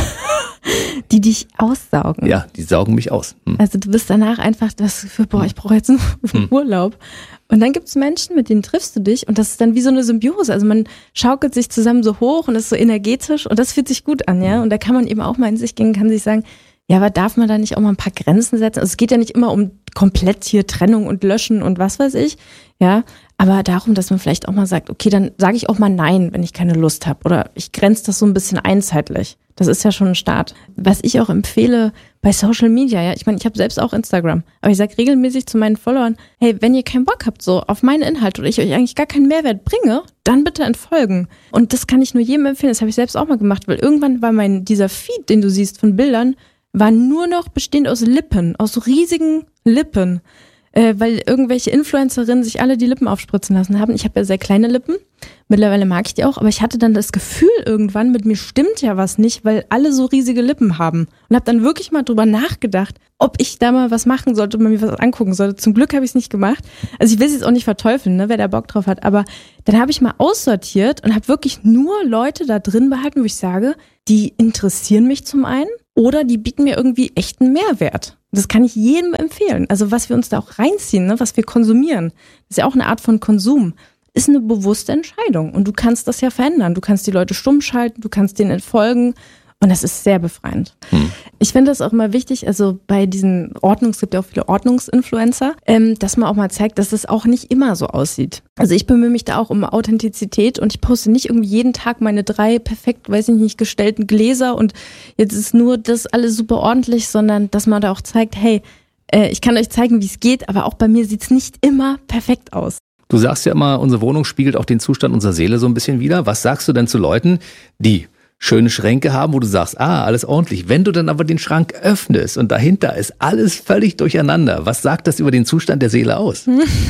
Die dich aussaugen. Ja, die saugen mich aus. Hm. Also du bist danach einfach das Gefühl, boah, ich brauche jetzt einen Hm. Urlaub. Und dann gibt's Menschen, mit denen triffst du dich und das ist dann wie so eine Symbiose. Also man schaukelt sich zusammen so hoch und ist so energetisch und das fühlt sich gut an, ja. Und da kann man eben auch mal in sich gehen, kann sich sagen, ja, aber darf man da nicht auch mal ein paar Grenzen setzen? Also es geht ja nicht immer um komplett hier Trennung und Löschen und was weiß ich, ja. Aber darum, dass man vielleicht auch mal sagt, okay, dann sage ich auch mal Nein, wenn ich keine Lust habe. Oder ich grenze das so ein bisschen einzeitlich. Das ist ja schon ein Start. Was ich auch empfehle bei Social Media, ja, ich meine, ich habe selbst auch Instagram, aber ich sage regelmäßig zu meinen Followern, hey, wenn ihr keinen Bock habt so auf meinen Inhalt oder ich euch eigentlich gar keinen Mehrwert bringe, dann bitte entfolgen. Und das kann ich nur jedem empfehlen, das habe ich selbst auch mal gemacht, weil irgendwann war mein, dieser Feed, den du siehst von Bildern, war nur noch bestehend aus Lippen, aus riesigen Lippen. Äh, weil irgendwelche Influencerinnen sich alle die Lippen aufspritzen lassen haben. Ich habe ja sehr kleine Lippen, mittlerweile mag ich die auch, aber ich hatte dann das Gefühl irgendwann, mit mir stimmt ja was nicht, weil alle so riesige Lippen haben. Und habe dann wirklich mal drüber nachgedacht, ob ich da mal was machen sollte, ob man mir was angucken sollte. Zum Glück habe ich es nicht gemacht. Also ich will es jetzt auch nicht verteufeln, ne, wer da Bock drauf hat, aber dann habe ich mal aussortiert und habe wirklich nur Leute da drin behalten, wo ich sage, die interessieren mich zum einen oder die bieten mir irgendwie echten Mehrwert. Das kann ich jedem empfehlen. Also was wir uns da auch reinziehen, ne, was wir konsumieren, das ist ja auch eine Art von Konsum, ist eine bewusste Entscheidung. Und du kannst das ja verändern. Du kannst die Leute stumm schalten, du kannst denen entfolgen. Und das ist sehr befreiend. Hm. Ich finde das auch mal wichtig, also bei diesen Ordnungs, es gibt ja auch viele Ordnungsinfluencer, ähm, dass man auch mal zeigt, dass es auch nicht immer so aussieht. Also ich bemühe mich da auch um Authentizität und ich poste nicht irgendwie jeden Tag meine drei perfekt, weiß ich nicht, gestellten Gläser und jetzt ist nur das alles super ordentlich, sondern dass man da auch zeigt, hey, äh, ich kann euch zeigen, wie es geht, aber auch bei mir sieht's nicht immer perfekt aus. Du sagst ja immer, unsere Wohnung spiegelt auch den Zustand unserer Seele so ein bisschen wider. Was sagst du denn zu Leuten, die schöne Schränke haben, wo du sagst, ah, alles ordentlich. Wenn du dann aber den Schrank öffnest und dahinter ist alles völlig durcheinander, was sagt das über den Zustand der Seele aus?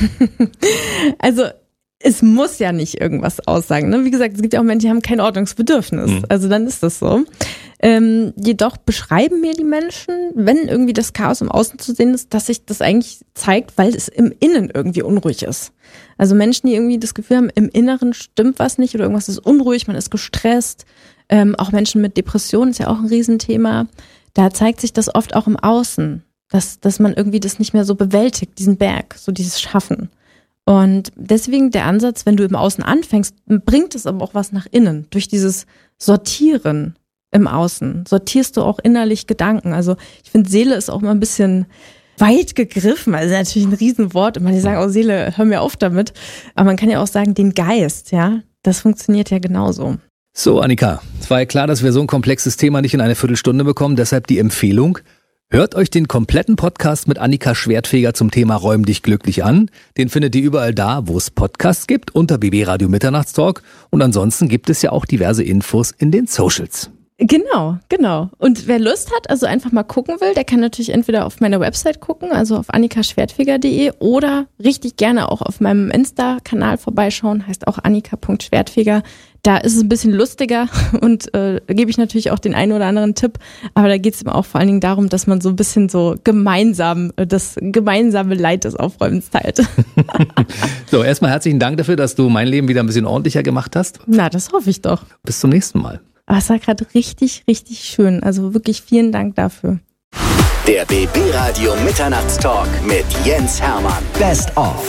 Also es muss ja nicht irgendwas aussagen. Ne? Wie gesagt, es gibt ja auch Menschen, die haben kein Ordnungsbedürfnis. Mhm. Also dann ist das so. Ähm, jedoch beschreiben mir die Menschen, wenn irgendwie das Chaos im Außen zu sehen ist, dass sich das eigentlich zeigt, weil es im Innen irgendwie unruhig ist. Also Menschen, die irgendwie das Gefühl haben, im Inneren stimmt was nicht oder irgendwas ist unruhig, man ist gestresst. Ähm, auch Menschen mit Depressionen ist ja auch ein Riesenthema. Da zeigt sich das oft auch im Außen, dass, dass man irgendwie das nicht mehr so bewältigt, diesen Berg, so dieses Schaffen. Und deswegen der Ansatz, wenn du im Außen anfängst, bringt es aber auch was nach innen. Durch dieses Sortieren im Außen sortierst du auch innerlich Gedanken. Also ich finde, Seele ist auch mal ein bisschen weit gegriffen. Also natürlich ein Riesenwort. Immer die sagen, oh Seele, hör mir auf damit. Aber man kann ja auch sagen, den Geist, ja, das funktioniert ja genauso. So, Annika, es war ja klar, dass wir so ein komplexes Thema nicht in eine Viertelstunde bekommen, deshalb die Empfehlung. Hört euch den kompletten Podcast mit Annika Schwertfeger zum Thema Räum dich glücklich an. Den findet ihr überall da, wo es Podcasts gibt, unter B B Radio Mitternachtstalk. Und ansonsten gibt es ja auch diverse Infos in den Socials. Genau, genau. Und wer Lust hat, also einfach mal gucken will, der kann natürlich entweder auf meiner Website gucken, also auf annika schwertfeger punkt de oder richtig gerne auch auf meinem Insta-Kanal vorbeischauen, heißt auch annika punkt schwertfeger. Da ist es ein bisschen lustiger und äh, da gebe ich natürlich auch den einen oder anderen Tipp, aber da geht es immer auch vor allen Dingen darum, dass man so ein bisschen so gemeinsam, das gemeinsame Leid des Aufräumens teilt. So, erstmal herzlichen Dank dafür, dass du mein Leben wieder ein bisschen ordentlicher gemacht hast. Na, das hoffe ich doch. Bis zum nächsten Mal. Aber es war gerade richtig, richtig schön. Also wirklich vielen Dank dafür. Der B B Radio Mitternachtstalk mit Jens Hermann. Best of.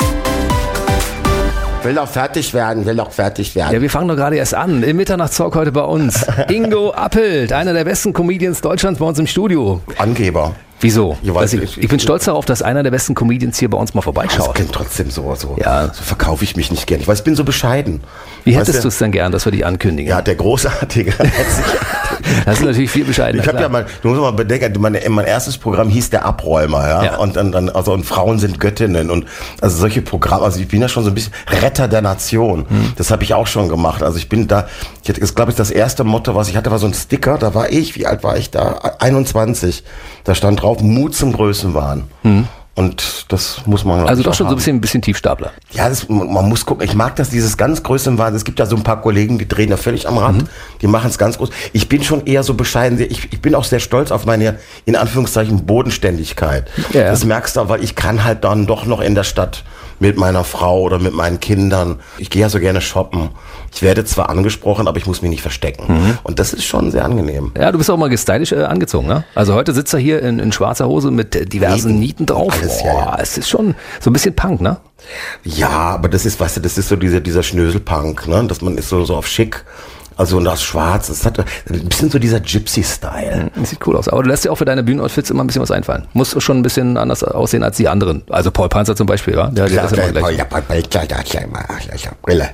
Will doch fertig werden, will doch fertig werden. Ja, wir fangen doch gerade erst an. Im Mitternachtstalk heute bei uns. Ingo Appelt, einer der besten Comedians Deutschlands bei uns im Studio. Angeber. Wieso? Ich, weiß, ich, ich, ich bin stolz darauf, dass einer der besten Comedians hier bei uns mal vorbeischaut. Das klingt trotzdem so. So, ja. so verkaufe ich mich nicht gern. Ich weiß, ich bin so bescheiden. Wie hättest du es denn gern, dass wir dich ankündigen? Ja, der Großartige. Das ist natürlich viel bescheidener. Ich habe ja mal, du musst mal bedenken, mein, mein erstes Programm hieß Der Abräumer, ja. ja. Und dann, dann, also und Frauen sind Göttinnen und also solche Programme. Also ich bin ja schon so ein bisschen Retter der Nation. Hm. Das habe ich auch schon gemacht. Also ich bin da. Ich hatte, das glaube ich das erste Motto, was ich hatte, war so ein Sticker. Da war ich. Wie alt war ich da? einundzwanzig. Da stand drauf Mut zum Größenwahn. Hm. Und das muss man Also doch schon haben. so ein bisschen, ein bisschen Tiefstapler. Ja, das, man muss gucken. Ich mag das, dieses ganz Größenwahn. Es gibt ja so ein paar Kollegen, die drehen da völlig am Rad. Mhm. Die machen es ganz groß. Ich bin schon eher so bescheiden. Ich, ich bin auch sehr stolz auf meine, in Anführungszeichen, Bodenständigkeit. Ja. Das merkst du, weil ich kann halt dann doch noch in der Stadt mit meiner Frau oder mit meinen Kindern. Ich gehe ja so gerne shoppen. Ich werde zwar angesprochen, aber ich muss mich nicht verstecken. Mhm. Und das ist schon sehr angenehm. Ja, du bist auch mal stylisch äh, angezogen, ne? Also heute sitzt er hier in, in schwarzer Hose mit diversen Nieten, Nieten drauf. Alles, Boah, ja, ja. Es ist schon so ein bisschen Punk, ne? Ja, aber das ist, weißt du, das ist so dieser, dieser Schnöselpunk, ne? Dass man ist so, so auf schick. Also und das Schwarz, das hat ein bisschen so dieser Gypsy-Style. Das sieht cool aus. Aber du lässt dir auch für deine Bühnenoutfits immer ein bisschen was einfallen. Muss schon ein bisschen anders aussehen als die anderen. Also Paul Panzer zum Beispiel, ja? Der, der, der ist immer gleich. Ja, Paul Panzer, ja, Brille.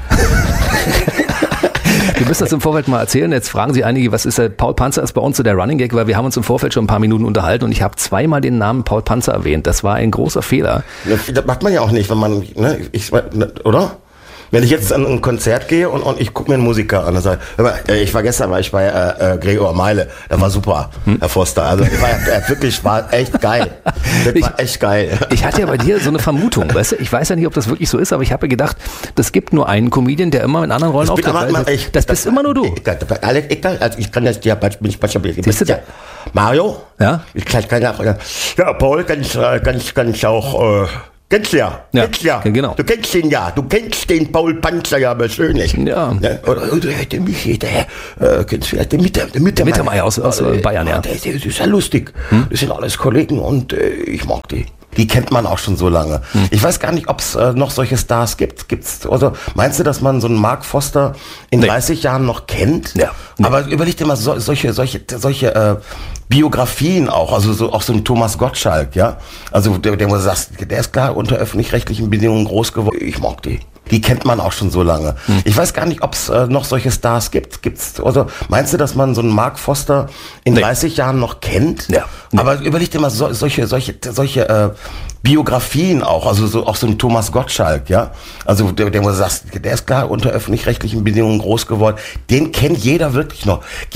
Wir müssen das im Vorfeld mal erzählen. Jetzt fragen sich einige, was ist der Paul Panzer? Ist bei uns so der Running Gag, weil wir haben uns im Vorfeld schon ein paar Minuten unterhalten und ich habe zweimal den Namen Paul Panzer erwähnt. Das war ein großer Fehler. Das macht man ja auch nicht, wenn man, ne, ich, oder? Wenn ich jetzt an ein Konzert gehe und, und ich gucke mir einen Musiker an und sage, ich war gestern, war ich bei äh, Gregor Meile, der war super, hm? Herr Foster. Also war, er wirklich war echt geil. Das war echt geil. Ich hatte ja bei dir so eine Vermutung, weißt du? Ich weiß ja nicht, ob das wirklich so ist, aber ich habe mir gedacht, das gibt nur einen Comedian, der immer in anderen Rollen auftritt. Das, ich, das, das bist immer nur du. Ich, ich, also ich kann jetzt ja, bin ich manchmal, ja, Mario? Ja? Ich kann, kann ja, ja, Paul, kann ich, kann ich, kann ich auch, äh, kennst du ja, ja, kennst du ja. Genau. Du kennst den ja, du kennst den Paul Panzer ja persönlich. Ja. ja oder, oder der Michi, der, äh, kennst du ja, der Mitter, der Mitter. Der Mittermeier aus, aus äh, Bayern, ja. Der, der, der ist ja lustig. Hm? Das sind alles Kollegen und äh, ich mag die. Die kennt man auch schon so lange. Hm. Ich weiß gar nicht, ob es äh, noch solche Stars gibt. Gibt's, also meinst du, dass man so einen Mark Foster in nee. dreißig Jahren noch kennt? Ja. Nee. Aber überleg dir mal so, solche, solche, solche äh, Biografien auch, also so auch so ein Thomas Gottschalk, ja. Also der, der wo du sagst, der ist klar unter öffentlich-rechtlichen Bedingungen groß geworden. Ich mag die. Die kennt man auch schon so lange. Hm. Ich weiß gar nicht, ob es äh, noch solche Stars gibt. Gibt's, also meinst du, dass man so einen Mark Foster in nee. dreißig Jahren noch kennt? Ja. Nee. Aber überleg dir mal so, solche, solche, solche äh, Biografien auch, also so auch so ein Thomas Gottschalk, ja. Also der, der wo du sagst, der ist klar unter öffentlich-rechtlichen Bedingungen groß geworden. Den kennt jeder wirklich noch.